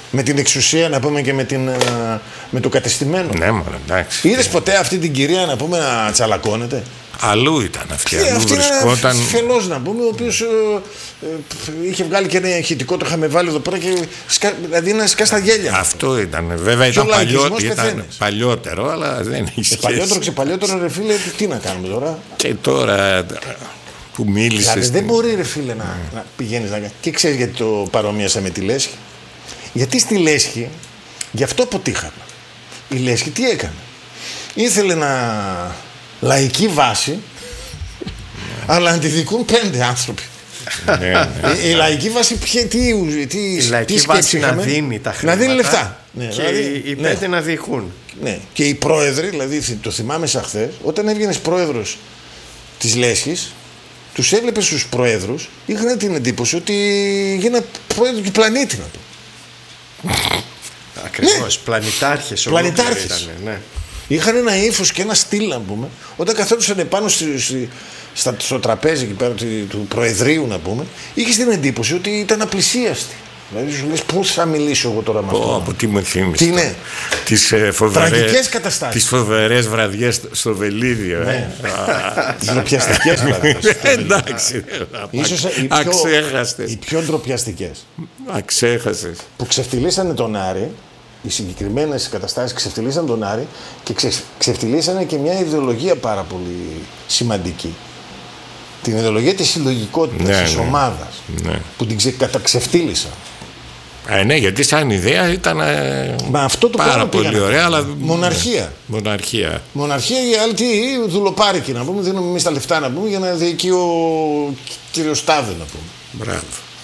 Με την εξουσία, να πούμε, και με το κατεστημένο. Ναι, μόνο εντάξει. Είδες ποτέ αυτή την κυρία, να πούμε, να τσαλακώνεται? Αλλού ήταν αυτή. Αλλού αυτή βρισκόταν. Ένα φελός, να πούμε, ο οποίος είχε βγάλει και ένα ηχητικό, το είχαμε βάλει εδώ πέρα, και δηλαδή να σκάσει τα γέλια. Αυτό ήταν. Βέβαια ήταν παλιότερο, αλλά δεν είχε σχέση. Παλιότερο, ρε φίλε, τι να κάνουμε τώρα. Και τώρα που μίλησες. Δηλαδή δεν μπορεί, ρε φίλε, να πηγαίνεις να. Και ξέρεις γιατί το παρομοίασα με τη Λέσχη? Γιατί στη Λέσχη, γι' αυτό αποτύχαμε. Η Λέσχη τι έκανε? Ήθελε να λαϊκή βάση, αλλά να τη δικούν 5 άνθρωποι. Η λαϊκή βάση η λαϊκή βάση να δίνει τα χρήματα, να δίνει λεφτά, και οι 5 να διοικούν. Ναι. Και οι πρόεδροι, δηλαδή το θυμάμαι σαν χθες, όταν έβγαινες πρόεδρος της Λέσχης, τους έβλεπες στους πρόεδρους, είχαν την εντύπωση ότι γίνανε πρόεδροι του πλανήτη, να πω. Ακριβώς, ναι. Πλανητάρχες. Ναι. Είχαν ένα ύφος και ένα στυλ, να πούμε, όταν καθόντουσαν επάνω στο τραπέζι εκεί πέρα του Προεδρείου, να πούμε, είχες την εντύπωση ότι ήταν απλησίαστοι. Δηλαδή σου λες, πώς θα μιλήσω εγώ τώρα με αυτό? Από τι με θύμισε. Τι είναι? Τραγικές καταστάσεις. Τις φοβερές βραδιές στο Βελίδιο. Ναι. Τις ντροπιαστικές βραδιές. Εντάξει. Ίσως αξέχαστες. Οι πιο ντροπιαστικές. Αξέχαστες. Που ξεφτυλίσανε τον Άρη. Οι συγκεκριμένες καταστάσεις ξεφτυλίσαν τον Άρη και ξεφτυλίσανε και μια ιδεολογία πάρα πολύ σημαντική. Την ιδεολογία της συλλογικότητας, της ομάδας, που την καταξεφτύλισαν. Ναι, γιατί σαν ιδέα ήταν πάρα πολύ ωραία, αλλά Μοναρχία. Οι άλλοι δουλοπάρικοι, να πούμε, δίνουμε εμείς τα λεφτά, να πούμε, για να διοικεί ο κύριος Στάδε, να πούμε. Μπράβο.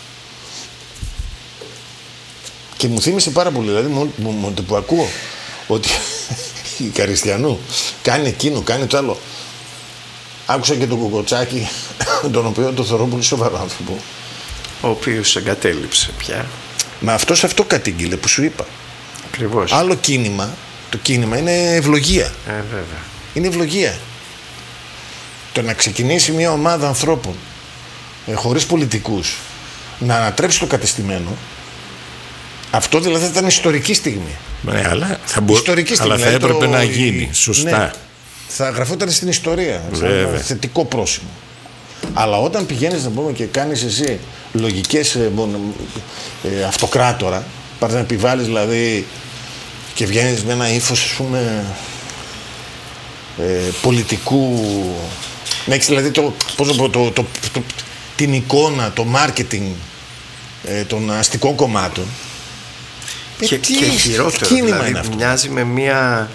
Και μου θύμισε πάρα πολύ, δηλαδή, που ακούω ότι η Καριστιανού κάνει εκείνο, κάνει το άλλο. Άκουσα και τον Κουκοτσάκη, τον οποίο το θεωρώ πολύ σοβαρό άνθρωπο. Ο οποίος εγκατέλειψε πια. Μα αυτό κατήγγειλε που σου είπα. Ακριβώς. Άλλο κίνημα, το κίνημα είναι ευλογία. Βέβαια. Είναι ευλογία. Το να ξεκινήσει μια ομάδα ανθρώπων χωρίς πολιτικούς να ανατρέψει το κατεστημένο, αυτό δηλαδή θα ήταν ιστορική στιγμή. Ναι, αλλά θα έπρεπε να γίνει σωστά. Ναι, θα γραφόταν στην ιστορία. Ένα θετικό πρόσημο. Αλλά όταν πηγαίνεις, να πούμε, και κάνεις εσύ λογικές αυτοκράτορα, πάρεις να επιβάλλεις δηλαδή και βγαίνεις με ένα ύφος, ας πούμε, πολιτικού, να έχεις δηλαδή την εικόνα, το marketing των αστικών κομμάτων. Και χειρότερο, δηλαδή μοιάζει με μια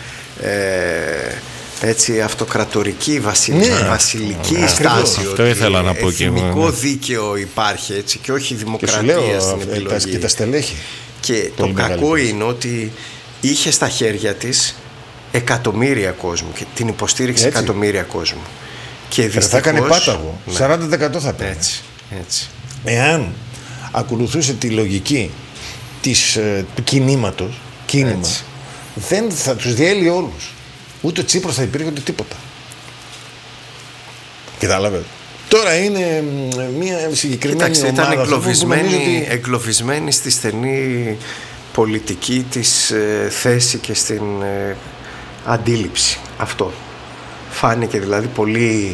έτσι αυτοκρατορική βασιλική στάση. Αυτό ήθελα να πω και εγώ. Εθνικό δίκαιο υπάρχει, έτσι, και όχι δημοκρατία στην επιλογή. Και τα στελέχη. Και το κακό είναι ότι είχε στα χέρια της εκατομμύρια κόσμου και την υποστήριξη εκατομμύρια κόσμου. Και δυστυχώς θα έκανε πάταγο. 40% θα παίρνει. Έτσι. Εάν ακολουθούσε τη λογική του κινήματος, δεν θα τους διέλυε όλους. Ούτε ο Τσίπρος θα υπήρχε, ούτε τίποτα. Κατάλαβε. Τώρα είναι μια συγκεκριμένη ομάδα. Ήταν εγκλωβισμένη στη στενή πολιτική της θέση και στην αντίληψη. Αυτό. Φάνηκε δηλαδή πολύ,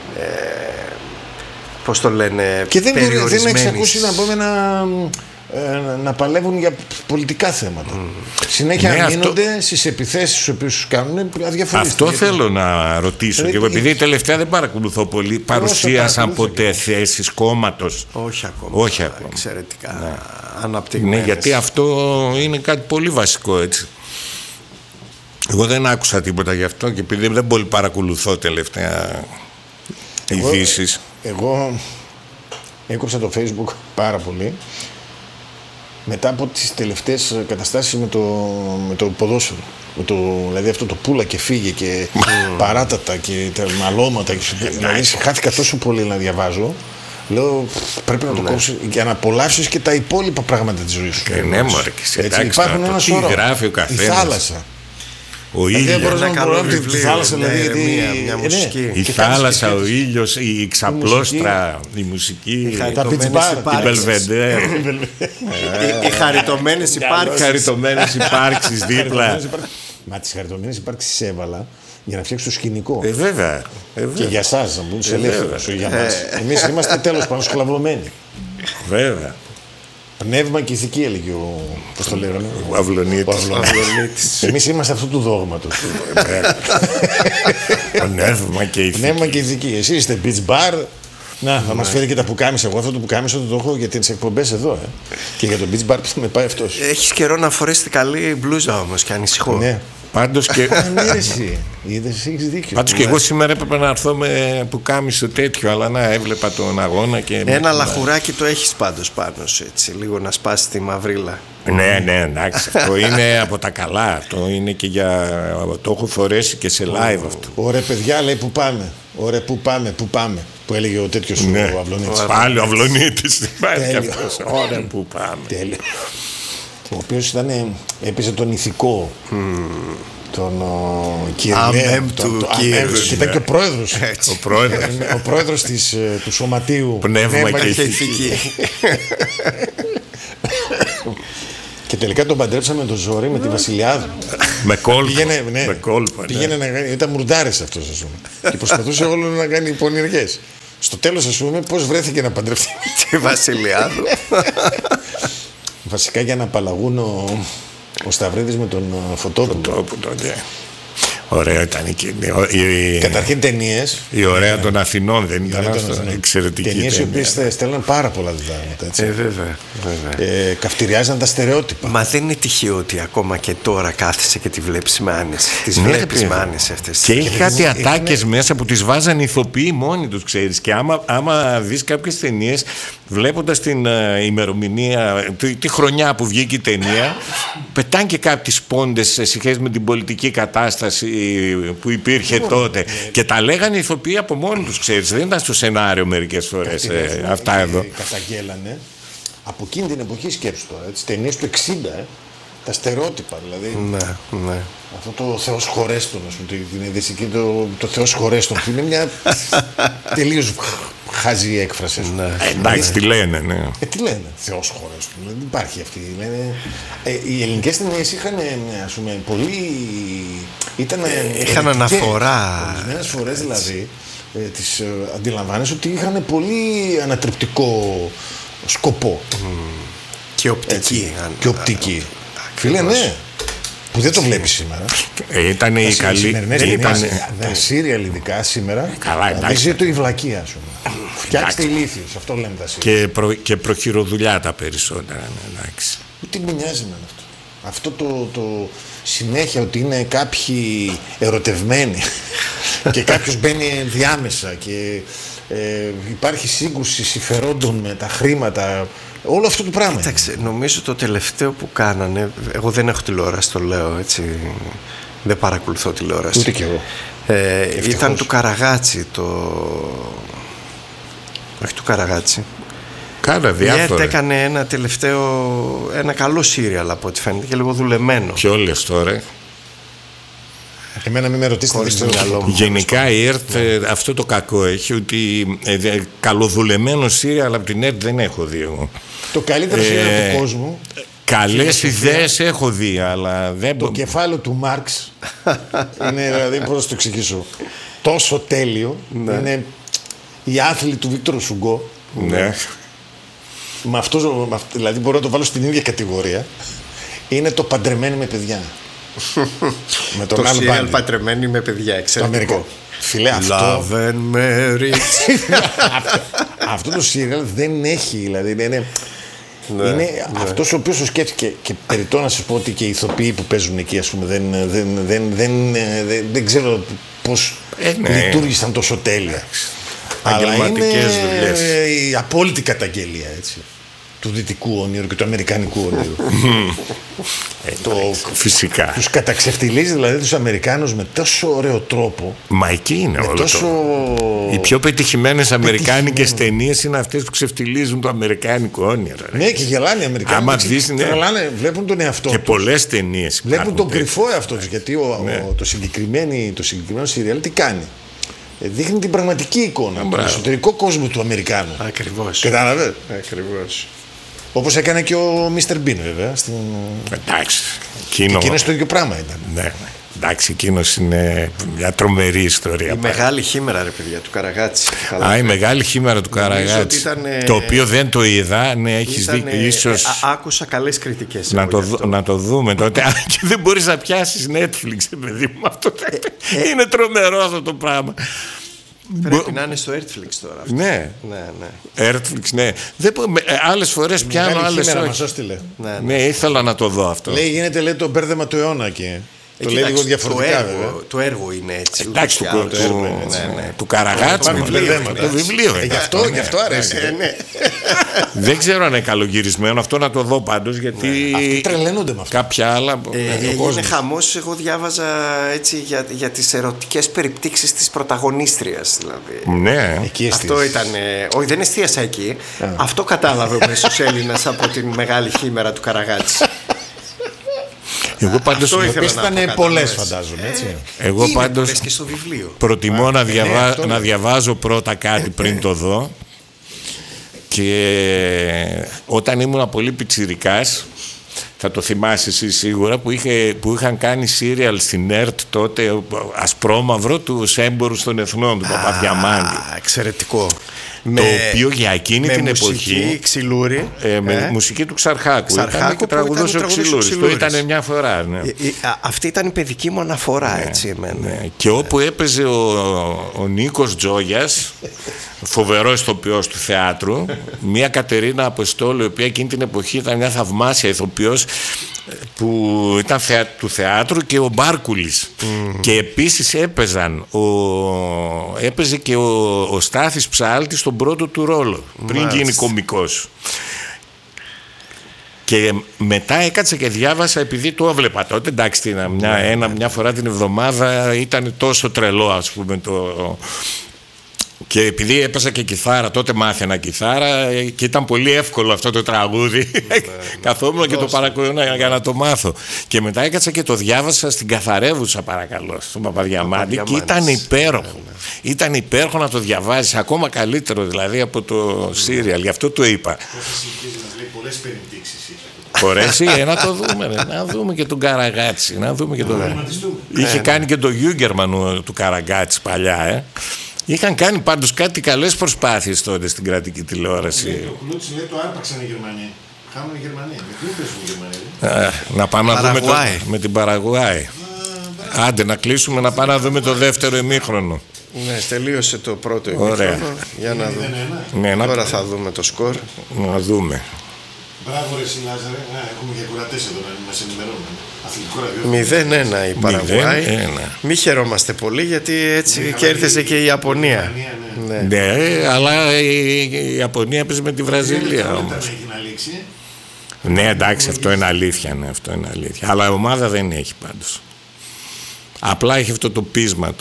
πώς το λένε, και δεν έχει ακούσει, να πούμε, να παλεύουν για πολιτικά θέματα. Συνέχεια αμήνονται στις επιθέσεις τις οποίες τους κάνουν αδιαφοριστικά. Αυτό θέλω να ρωτήσω. Και επειδή τελευταία δεν παρακολουθώ πολύ, παρουσίασαν ποτέ θέσεις κόμματος? Όχι ακόμα. Εξαιρετικά αναπτυγμένες. Ναι, γιατί αυτό είναι κάτι πολύ βασικό, έτσι. Εγώ δεν άκουσα τίποτα γι' αυτό, και επειδή δεν πολύ παρακολουθώ τελευταία ειδήσεις. Εγώ έκοψα το Facebook πάρα πολύ μετά από τις τελευταίες καταστάσεις με το ποδόσφαιρο. Δηλαδή αυτό το πούλα και φύγε και παράτατα και τα μαλώματα. Δηλαδή χάθηκα τόσο πολύ να διαβάζω. Λέω πρέπει να το κόψεις για να απολαύσεις και τα υπόλοιπα πράγματα της ζωής σου. Ναι, μωρέ, υπάρχουν ένα σώρο. Γράφει ο καθένας. Η θάλασσα. Ο ήλιος. Ένα καλό βιβλίο. Τη θάλασσα, δηλαδή. Μια μουσική. Η θάλασσα, ο ήλιος, η ξαπλώστρα, η μουσική. Τα beach bar. Η Μπελβεντέρ. Οι χαριτωμένες υπάρξεις. Χαριτωμένες υπάρξεις δίπλα. Μα τις χαριτωμένες υπάρξεις έβαλα για να φτιάξει το σκηνικό. Βέβαια. Και για εσάς να μπουν σε ελεύθερος. Για μας. Εμείς είμαστε τέλος πάνω σκλαβωμένοι. Βέβαια. Πνεύμα και ηθική έλεγε ο. Πώς το λέγανε. Ο Αυλωνίτης. Εμείς είμαστε αυτού του δόγματος. Πνεύμα και ηθική. Πνεύμα και ηθική. Εσείς είστε beach bar. Να, θα μας φέρει και τα πουκάμισα. Εγώ αυτό το πουκάμισο το έχω για τις εκπομπές εδώ. Και για το beach bar που θα με πάει αυτός. Έχεις καιρό να φορέσετε καλή μπλούζα όμως και ανησυχώ. Ναι. Πάντως και. Είδες, έχεις δίκιο. Πάντως και εγώ σήμερα έπρεπε να έρθω με πουκάμισο τέτοιο, αλλά να έβλεπα τον αγώνα και. Ένα λαχουράκι το έχεις πάντως πάνω σου, έτσι, λίγο να σπάσει τη μαυρίλα. Ναι, εντάξει. Αυτό είναι από τα καλά. Αυτό είναι και για. Το έχω φορέσει και σε live αυτό. Ωραία, παιδιά, λέει που πάμε. Ωραία, που πάμε. Που έλεγε ο τέτοιος ο Αυλωνίτης. Πάλι ο Αυλωνίτης. Ωραία, που πάμε. Τέλειο. Ο οποίος έπαιζε τον ηθικό. Τον Αμέμ του Κύρου. Και ήταν και ο πρόεδρος. Ο πρόεδρος του σωματείου Πνεύμα και ηθική. Και τελικά τον παντρέψαμε τον Ζόρι με τη Βασιλιάδου. Με κόλπα. Πήγαινε να κάνει. Ήταν μουρντάρες αυτός, ας πούμε. Και προσπαθούσε όλο να κάνει πονηριές. Στο τέλος, ας πούμε, πώς βρέθηκε να παντρευτεί τη Βασιλιάδου. Βασικά για να απαλλαγούν ο Σταυρίδης με τον Φωτόπουλο. Ωραία ήταν Καταρχήν ταινίες. Η ωραία των Αθηνών δεν ήταν αυτό. Εξαιρετική ταινίες οι οποίες στέλναν πάρα πολλά διδάγματα. Βέβαια. Καυτηριάζαν τα στερεότυπα. Μα δεν είναι τυχαίο ότι ακόμα και τώρα κάθεσαι και τη βλέπεις με άνεση. Τις βλέπεις με άνεση αυτές. Και έχει κάτι ατάκες μέσα που τις βάζαν ηθοποιοί μόνοι τους, ξέρεις. Και άμα δεις κάποιες ταινίες, βλέποντας την ημερομηνία, τη χρονιά που βγήκε η ταινία, πετάνε και κάποιες πόντες σε σχέση με την πολιτική κατάσταση που υπήρχε τότε. Και τα λέγανε οι ηθοποιοί από μόνοι τους, ξέρεις. Δεν ήταν στο σενάριο μερικές φορές αυτά εδώ. Καταγγέλανε από εκείνη την εποχή, σκέψου τώρα, τις ταινίες του 60, τα στερεότυπα δηλαδή. Ναι. Αυτό το Θεός χωρέστον, ας πούμε, την ειδησική το Θεός χωρέστον, που είναι μια τελείως χαζή έκφραση. Εντάξει, τι λένε, ναι. Τι λένε, Θεός χωρέστον, δεν υπάρχει αυτή. Οι ελληνικές ταινίες είχαν, ας πούμε, πολύ. Είχαν αναφορά. Ορισμένες φορές δηλαδή τις αντιλαμβάνεσαι ότι είχαν πολύ ανατρεπτικό σκοπό. Και οπτική. Και οπτική. Φίλε, ναι. Που δεν το βλέπεις σήμερα. Ήταν η καλή. Τα σύριαλ ειδικά σήμερα. Καλά, εντάξει. Δεν το η βλακεία, ας πούμε. Φτιάξτε ηλίθιους, αυτό λένε τα σύριαλ. Και προχειροδουλειά τα περισσότερα. Εντάξει. Τι μου νοιάζει με αυτό. Αυτό το συνέχεια ότι είναι κάποιοι ερωτευμένοι και κάποιος μπαίνει διάμεσα και υπάρχει σύγκρουση συμφερόντων με τα χρήματα. Όλο αυτό το πράγμα. Κοίταξε, νομίζω το τελευταίο που κάνανε. Εγώ δεν έχω τηλεόραση, το λέω έτσι. Δεν παρακολουθώ τηλεόραση. Ούτε κι εγώ. Ήταν του Καραγάτσι όχι του Καραγάτσι. Κάνα διάφορα. Έκανε ένα τελευταίο. Ένα καλό σύριαλ από ό,τι φαίνεται και λίγο δουλεμένο. Και όλες τώρα. Εμένα μην με ρωτήσετε. Γενικά η ΕΡΤ αυτό το κακό έχει, ότι καλοδουλεμένο σύριαλ από την ΕΡΤ δεν έχω δει εγώ. Το καλύτερο σύριαλ του κόσμου. Καλές ιδέες έχω δει, αλλά δεν. Το κεφάλαιο του Μάρξ είναι, δηλαδή, πώς να το εξηγήσω, τόσο τέλειο. Ναι. Είναι οι άθλοι του Βίκτορ Σουγκό. Ναι. Με αυτό, δηλαδή μπορώ να το βάλω στην ίδια κατηγορία. Είναι το Παντρεμένοι με παιδιά. Με τον άλλο σύριαλ Παντρεμένοι με παιδιά, εξαιρετικό. Φίλε, αυτό. Love and marriage. Αυτό το σύριαλ δεν έχει, δηλαδή είναι. Είναι αυτός ο οποίος το σκέφτηκε. Και περιττό να σας πω ότι και οι ηθοποιοί που παίζουν εκεί, ας πούμε, δεν ξέρω πώς λειτουργήσαν τόσο τέλεια. Αλλά είναι η απόλυτη καταγγελία, έτσι. του δυτικού όνειρου και του αμερικανικού όνειρου. Φυσικά. Τους καταξευτιλίζει δηλαδή τους Αμερικάνους με τόσο ωραίο τρόπο. Μα εκεί είναι όλο οι πιο πετυχημένες αμερικάνικες ταινίες είναι αυτές που ξεφτιλίζουν το αμερικάνικο όνειρο. Ναι, και γελάνε οι Αμερικάνοι. Άμα δεις, βλέπουν τον εαυτό τους. Και πολλές ταινίες. Βλέπουν τον κρυφό εαυτό τους. Γιατί το συγκεκριμένο σιριάλ τι κάνει? Δείχνει την πραγματική εικόνα, τον εσωτερικό κόσμο του Αμερικάνου. Ακριβώς. Κατάλαβε. Ακριβώς. Όπως έκανε και ο Μίστερ Μπίν, βέβαια. Εντάξει. Και εκείνος το ίδιο πράγμα ήταν. Ναι. Εντάξει, εκείνος είναι μια τρομερή ιστορία. Η Μεγάλη Χήμερα, ρε παιδιά, του Καραγάτση. Η Μεγάλη Χήμερα του Καραγάτση. Το οποίο δεν το είδα. Ναι, έχεις δίκιο. Ίσως άκουσα καλές κριτικές. Να το δούμε τότε. Και δεν μπορείς να πιάσεις Netflix, παιδί μου. Αυτό είναι τρομερό αυτό το πράγμα. Πρέπει να είναι στο Earthflix τώρα. Ναι. Earthflix, ναι. Άλλες φορές πιάνω, άλλες όχι. Ναι, ήθελα να το δω αυτό. Λέει, γίνεται το μπέρδεμα του αιώνα και το λέει λίγο διαφορετικά, βέβαια. Το έργο είναι έτσι. Εντάξει, του Καραγάτση. Το βιβλίο είναι. Γι' αυτό αρέσει. Δεν ξέρω αν είναι καλογυρισμένο. Αυτό να το δω πάντως, γιατί αυτοί τρελαίνονται με αυτό. Κάποια άλλα. Είναι χαμός. Εγώ διάβαζα έτσι για τις ερωτικές περιπτύξεις της πρωταγωνίστριας. Ναι. Αυτό ήταν. Όχι, δεν εστίασα εκεί. Αυτό κατάλαβε ο μέσος Έλληνας από την Μεγάλη Χήμερα του Καραγάτση. Εγώ πάντως ήταν πολλές, φαντάζομαι, έτσι. Εγώ πάντως και στο βιβλίο. Προτιμώ να διαβάζω πρώτα κάτι πριν το δω. Και όταν ήμουν πολύ πιτσιρικάς, θα το θυμάσαι εσύ σίγουρα, που είχαν κάνει σύριαλ στην ΕΡΤ τότε, ασπρόμαυρο, τους έμπορους των εθνών, του Παπαδιαμάντη. Εξαιρετικό. Το οποίο για εκείνη την εποχή. Ξυλούρη. Με μουσική του Ξαρχάκου. Ήταν και τραγουδός ο Ξυλούρης. Το ήταν μια φορά. Ναι. Αυτή ήταν η παιδική μου αναφορά, έτσι εμένα. Ναι. Και όπου έπαιζε ο Νίκος Τζόγιας, φοβερός ηθοποιός του θεάτρου, μια Κατερίνα Αποστόλου, η οποία εκείνη την εποχή ήταν μια θαυμάσια ηθοποιός που ήταν του θεάτρου, και ο Μπάρκουλης. Και επίσης έπαιζε και ο Στάθης Ψάλτης στον πρώτο του ρόλο, πριν γίνει κωμικός. Και μετά έκατσα και διάβασα, επειδή το έβλεπα τότε, εντάξει, μια φορά την εβδομάδα, ήταν τόσο τρελό, ας πούμε, και επειδή έπαιζα και κιθάρα, τότε μάθαινα κιθάρα και ήταν πολύ εύκολο αυτό το τραγούδι. Καθόμουν και το παρακολουθούσα για να το μάθω. Και μετά έκατσα και το διάβασα στην Καθαρεύουσα, παρακαλώ, στον Παπαδιαμάντη, και ήταν υπέροχο. Ήταν υπέροχο να το διαβάζεις, ακόμα καλύτερο δηλαδή από το σύριαλ. Γι' αυτό το είπα. Πολλές περιπτύξεις. Μπορέσει να το δούμε, να δούμε και τον Καραγάτση. Είχε κάνει και το Γιούγκερμαν του Καραγάτση παλιά, Είχαν κάνει πάντως κάτι καλές προσπάθειες τότε στην κρατική τηλεόραση. Ο Κλούτς λέει το άρπαξαν οι Γερμανοί. Χάνουν οι Γερμανοί. Με ποιον παίζουν οι Γερμανοί? Να πάμε να δούμε με την Παραγουάη. Άντε να κλείσουμε, να πάμε να δούμε το δεύτερο ημίχρονο. Ναι, τελείωσε το πρώτο ημίχρονο. Για να δούμε. Ναι, τώρα θα δούμε το σκορ. Να δούμε. Μπράβο ρε Λάζαρε, έχουμε και κουρατές εδώ να μας ενημερώνουν. 0-1 η Παραγουάη. Μη χαιρόμαστε πολύ, γιατί έτσι κέρδισε και η Ιαπωνία. Ναι, αλλά η Ιαπωνία έπαιζε με τη Βραζιλία όμως. Ναι, εντάξει, αυτό είναι αλήθεια. Αλλά η ομάδα δεν έχει πάντως. Απλά έχει αυτό το πείσμα.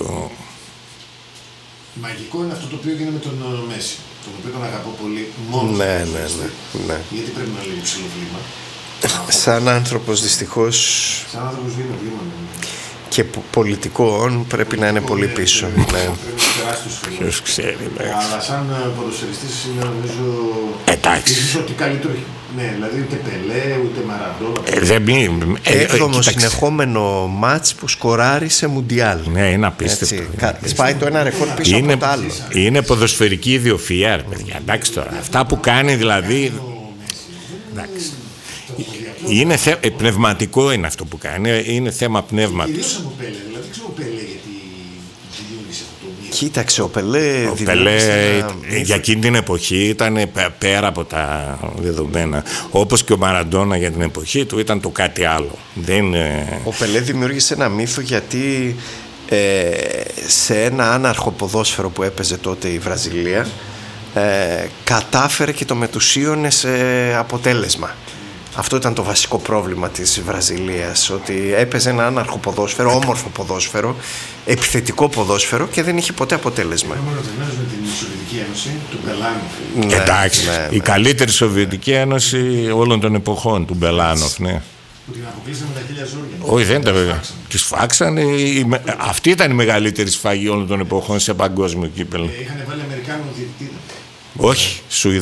Μαγικό είναι αυτό το οποίο έγινε με τον Μέση, τον οποίο τον αγαπώ πολύ μόνο. Ναι. Γιατί πρέπει να λέει ψηλό βλήμα. Σαν άνθρωπος δυστυχώς. Σαν άνθρωπος βλήμα. Και πολιτικών πρέπει να είναι πολύ πίσω. Ποιος ξέρει. Αλλά σαν ποδοσφαιριστής είναι, νομίζω, εντάξει, ότι καλύτερο. Ναι, δηλαδή ούτε Πελέ, ούτε Μαραντόνα. Έκδομο συνεχόμενο μάτς που σκοράρει σε Μουντιάλ. Ναι, είναι απίστευτο. Σπάει το ένα ρεκόρ πίσω από το άλλο. Είναι ποδοσφαιρική ιδιοφυΐα, παιδιά. Εντάξει τώρα. Αυτά που κάνει δηλαδή. Εντάξει. Είναι πνευματικό είναι αυτό που κάνει. Είναι θέμα πνεύματος. Κυρίως από Πελέ. Δηλαδή ξέρω ο Πελέ γιατί δημιούργησε αυτό το μύθο. Κοίταξε, ο Πελέ για εκείνη την εποχή ήταν πέρα από τα δεδομένα. Όπως και ο Μαραντόνα για την εποχή του ήταν το κάτι άλλο. Ο Πελέ δημιούργησε ένα μύθο, γιατί σε ένα άναρχο ποδόσφαιρο που έπαιζε τότε η Βραζιλία, κατάφερε και το μετουσίωνε σε αποτέλεσμα. Αυτό ήταν το βασικό πρόβλημα της Βραζιλίας, ότι έπαιζε ένα άναρχο ποδόσφαιρο, όμορφο ποδόσφαιρο, επιθετικό ποδόσφαιρο και δεν είχε ποτέ αποτέλεσμα. Είμαι ερωτημένος με την Σοβιετική Ένωση, του Μπελάνοφ. Εντάξει, η καλύτερη Σοβιετική Ένωση όλων των εποχών, του Μπελάνοφ, ναι. Που την αποκλείσαμε τα χίλια ζόρια. Όχι, δεν τα τις φάξανε. Αυτή ήταν η μεγαλύτερη σφαγή όλων των εποχών σε παγκόσμιο κύπελλο. Είχαν βάλει Αμερικάνο διαιτητή. Όχι,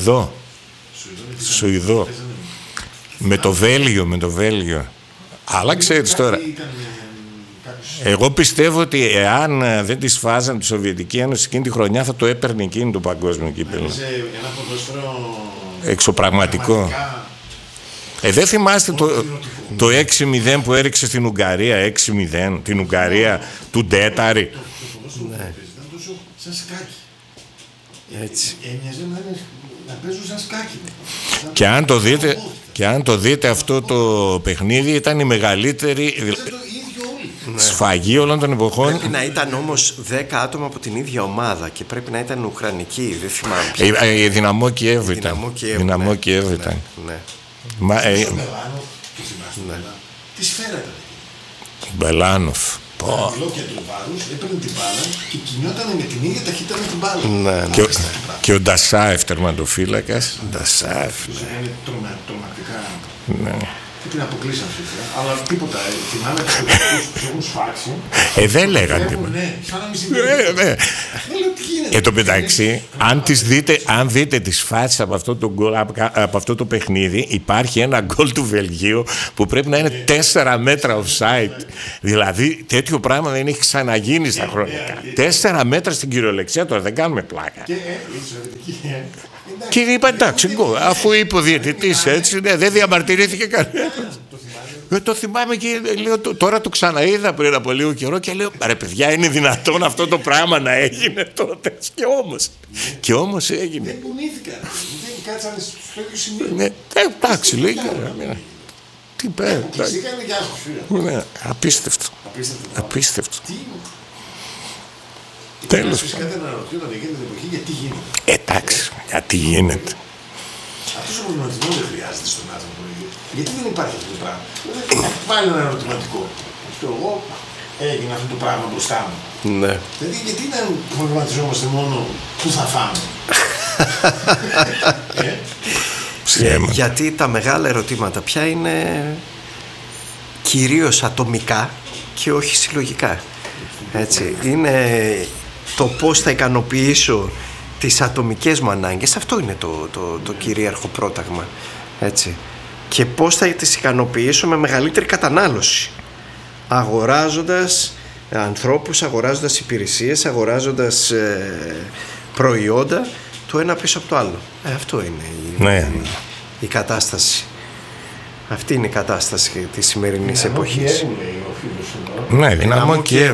Σουηδό. Με το Βέλγιο. Αλλά ξέρεις τώρα. Εγώ πιστεύω ότι εάν δεν τη σφάζαν τη Σοβιετική Ένωση εκείνη τη χρονιά θα το έπαιρνε εκείνη το παγκόσμιο κύπελλο. Ένα ποδόσφαιρο εξωπραγματικό. Δεν θυμάστε το 6-0 που έριξε στην Ουγγαρία, 6-0, την Ουγγαρία του Ντέταρη. Ναι. Ήταν τόσο σαν σκάκι. Έτσι. Έμοιαζε να παίζουν σαν σκάκι. Και αν το δείτε αυτό το παιχνίδι ήταν η μεγαλύτερη σφαγή όλων των εποχών. Πρέπει να ήταν όμως 10 άτομα από την ίδια ομάδα και πρέπει να ήταν ουκρανική, δεν θυμάμαι ποια. Η Δυναμό Κιέβ ήταν. Δυναμό Κιέβ ήταν. Τι σφαίρα ήταν. Μπελάνοφ. Και του βάρους, έπαιρνε την μπάλα και κινιόταν με την ίδια ταχύτητα με την μπάλα. Και ο Ντασάεφ, τερματοφύλακας. Ντασάεφ, είναι τρομακτικά. Και την αποκλείσαν φυσικά, αλλά τίποτα. Θυμάμαι τους έχουν σφάξει. Δεν λέγανε τίποτα. Ναι, σαν να μην συμβαίνει. Εν τω μεταξύ, αν δείτε τις φάσεις από αυτό το παιχνίδι, υπάρχει ένα γκολ του Βελγίου που πρέπει να είναι 4 μέτρα offside. Δηλαδή, τέτοιο πράγμα δεν έχει ξαναγίνει στα χρόνια. 4 μέτρα στην κυριολεξία, τώρα δεν κάνουμε πλάκα. Και είπα εντάξει, αφού είπε ο διαιτητής έτσι, δεν διαμαρτυρήθηκε κανένας. Το θυμάμαι και λέω, τώρα το ξαναείδα πριν από λίγο καιρό και λέω ρε παιδιά, είναι δυνατόν αυτό το πράγμα να έγινε τότε? Και όμως έγινε. Δεν πονήθηκαν, δεν κάτσανε στο ίδιο σημείο. Εντάξει, λέει. Τι πέρα. Απίστευτο. Τέλος. Φυσικά δεν αναρωτιόταν εκείνη την εποχή γιατί γίνεται. Εντάξει, γιατί γίνεται. Αυτός ο προβληματισμός δεν χρειάζεται στον άνθρωπο. Γιατί δεν υπάρχει αυτό το πράγμα? Βάλει ένα ερωτηματικό. Εγώ έγινε αυτό το πράγμα μπροστά μου. Ναι. Δηλαδή γιατί να προβληματιζόμαστε μόνο που θα φάμε? Γιατί τα μεγάλα ερωτήματα πια είναι κυρίως ατομικά και όχι συλλογικά. Έτσι. Είναι το πώς θα ικανοποιήσω τις ατομικές μου ανάγκες. Αυτό είναι το κυρίαρχο πρόταγμα. Έτσι. Και πώς θα τις ικανοποιήσω με μεγαλύτερη κατανάλωση. Αγοράζοντας ανθρώπους, αγοράζοντας υπηρεσίες, αγοράζοντας προϊόντα, το ένα πίσω από το άλλο. Αυτό είναι η κατάσταση. Αυτή είναι η κατάσταση της σημερινής εποχής. Ναι, Δυναμό Κιέβ.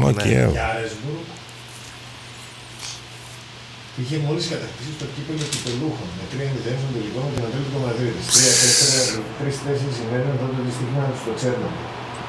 Είχε μόλις κατακτήσει το κύπελλο κυπελλούχων με 3-0 στον τελικό με την Ατλέτικο Μαδρίτης. 3-4 ημέρες τότε δυστυχώς στο Τσέρνομπιλ.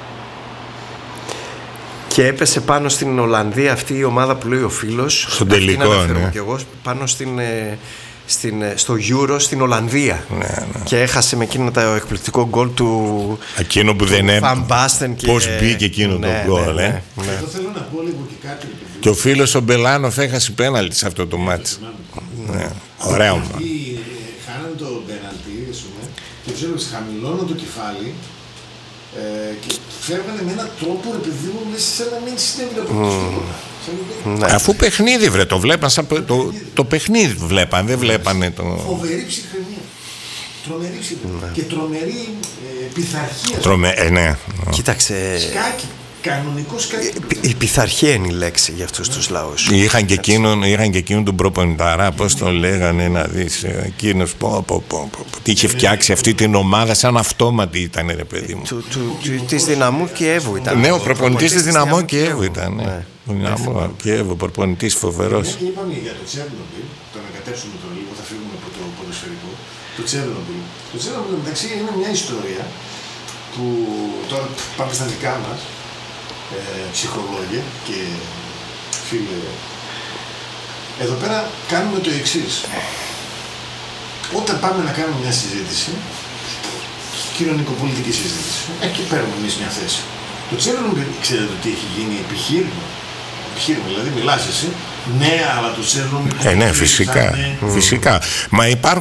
Και έπεσε πάνω στην Ολλανδία αυτή η ομάδα που λέει ο φίλος. Στον τελικό, ναι. Και εγώ πάνω στο Euro στην Ολλανδία. Ναι. Και έχασε με εκείνο το εκπληκτικό γκολ του. Εκείνο που δεν Van Basten. Πώς μπήκε εκείνο το γκολ, Εδώ θέλω να πω λίγο και κάτι. Και ο φίλος ο Μπελάνοφ έχασε πέναλτι σε αυτό το μάτς. Ωραίο. Χάνανε το πέναλτι και τους έλεγες χαμηλώνω το κεφάλι και φεύγανε με έναν τρόπο ρε παιδί μου σαν να μην συνέβη τίποτα. Αφού παιχνίδι βρε, το βλέπαν το παιχνίδι βλέπαν, δεν βλέπανε το... Φοβερή ψυχραιμία. Τρομερή ψυχραιμία και τρομερή πειθαρχία. Κοίταξε. Σκάκι. Κανονικό σκάκι. Η πειθαρχία είναι η λέξη για αυτούς τους λαούς. Είχαν και εκείνον τον προπονηταρά, πώς τον λέγανε, να δεις. Εκείνος τι είχε φτιάξει αυτή την ομάδα, σαν αυτόματη ήταν, ρε παιδί μου. Της Δυναμό Κιέβου ήταν. Ναι, ο προπονητής της Δυναμό Κιέβου ήταν. Δυναμό Κιέβου, προπονητής φοβερός. Και είπαμε για το Τσέρνομπιλ, το να κατέψουμε το λίγο, θα φύγουμε από το ποδοσφαιρικό. Το Τσέρνομπιλ. Το Τσέρνομπιλ μεταξύ είναι μια ιστορία που τώρα πάμε στα δικά μας. Ψυχολόγια και φίλε Εδώ πέρα κάνουμε το εξής. Όταν πάμε να κάνουμε μια συζήτηση, κοινωνικοπολιτική συζήτηση, εκεί παίρνουμε εμείς μια θέση. Το Τσέρνομπιλ, ξέρετε ότι έχει γίνει επιχείρημα. Δηλαδή μιλάς εσύ, ναι, αλλά το Τσέρνομπιλ... Ναι, φυσικά. Φυσικά. Μα υπάρχουν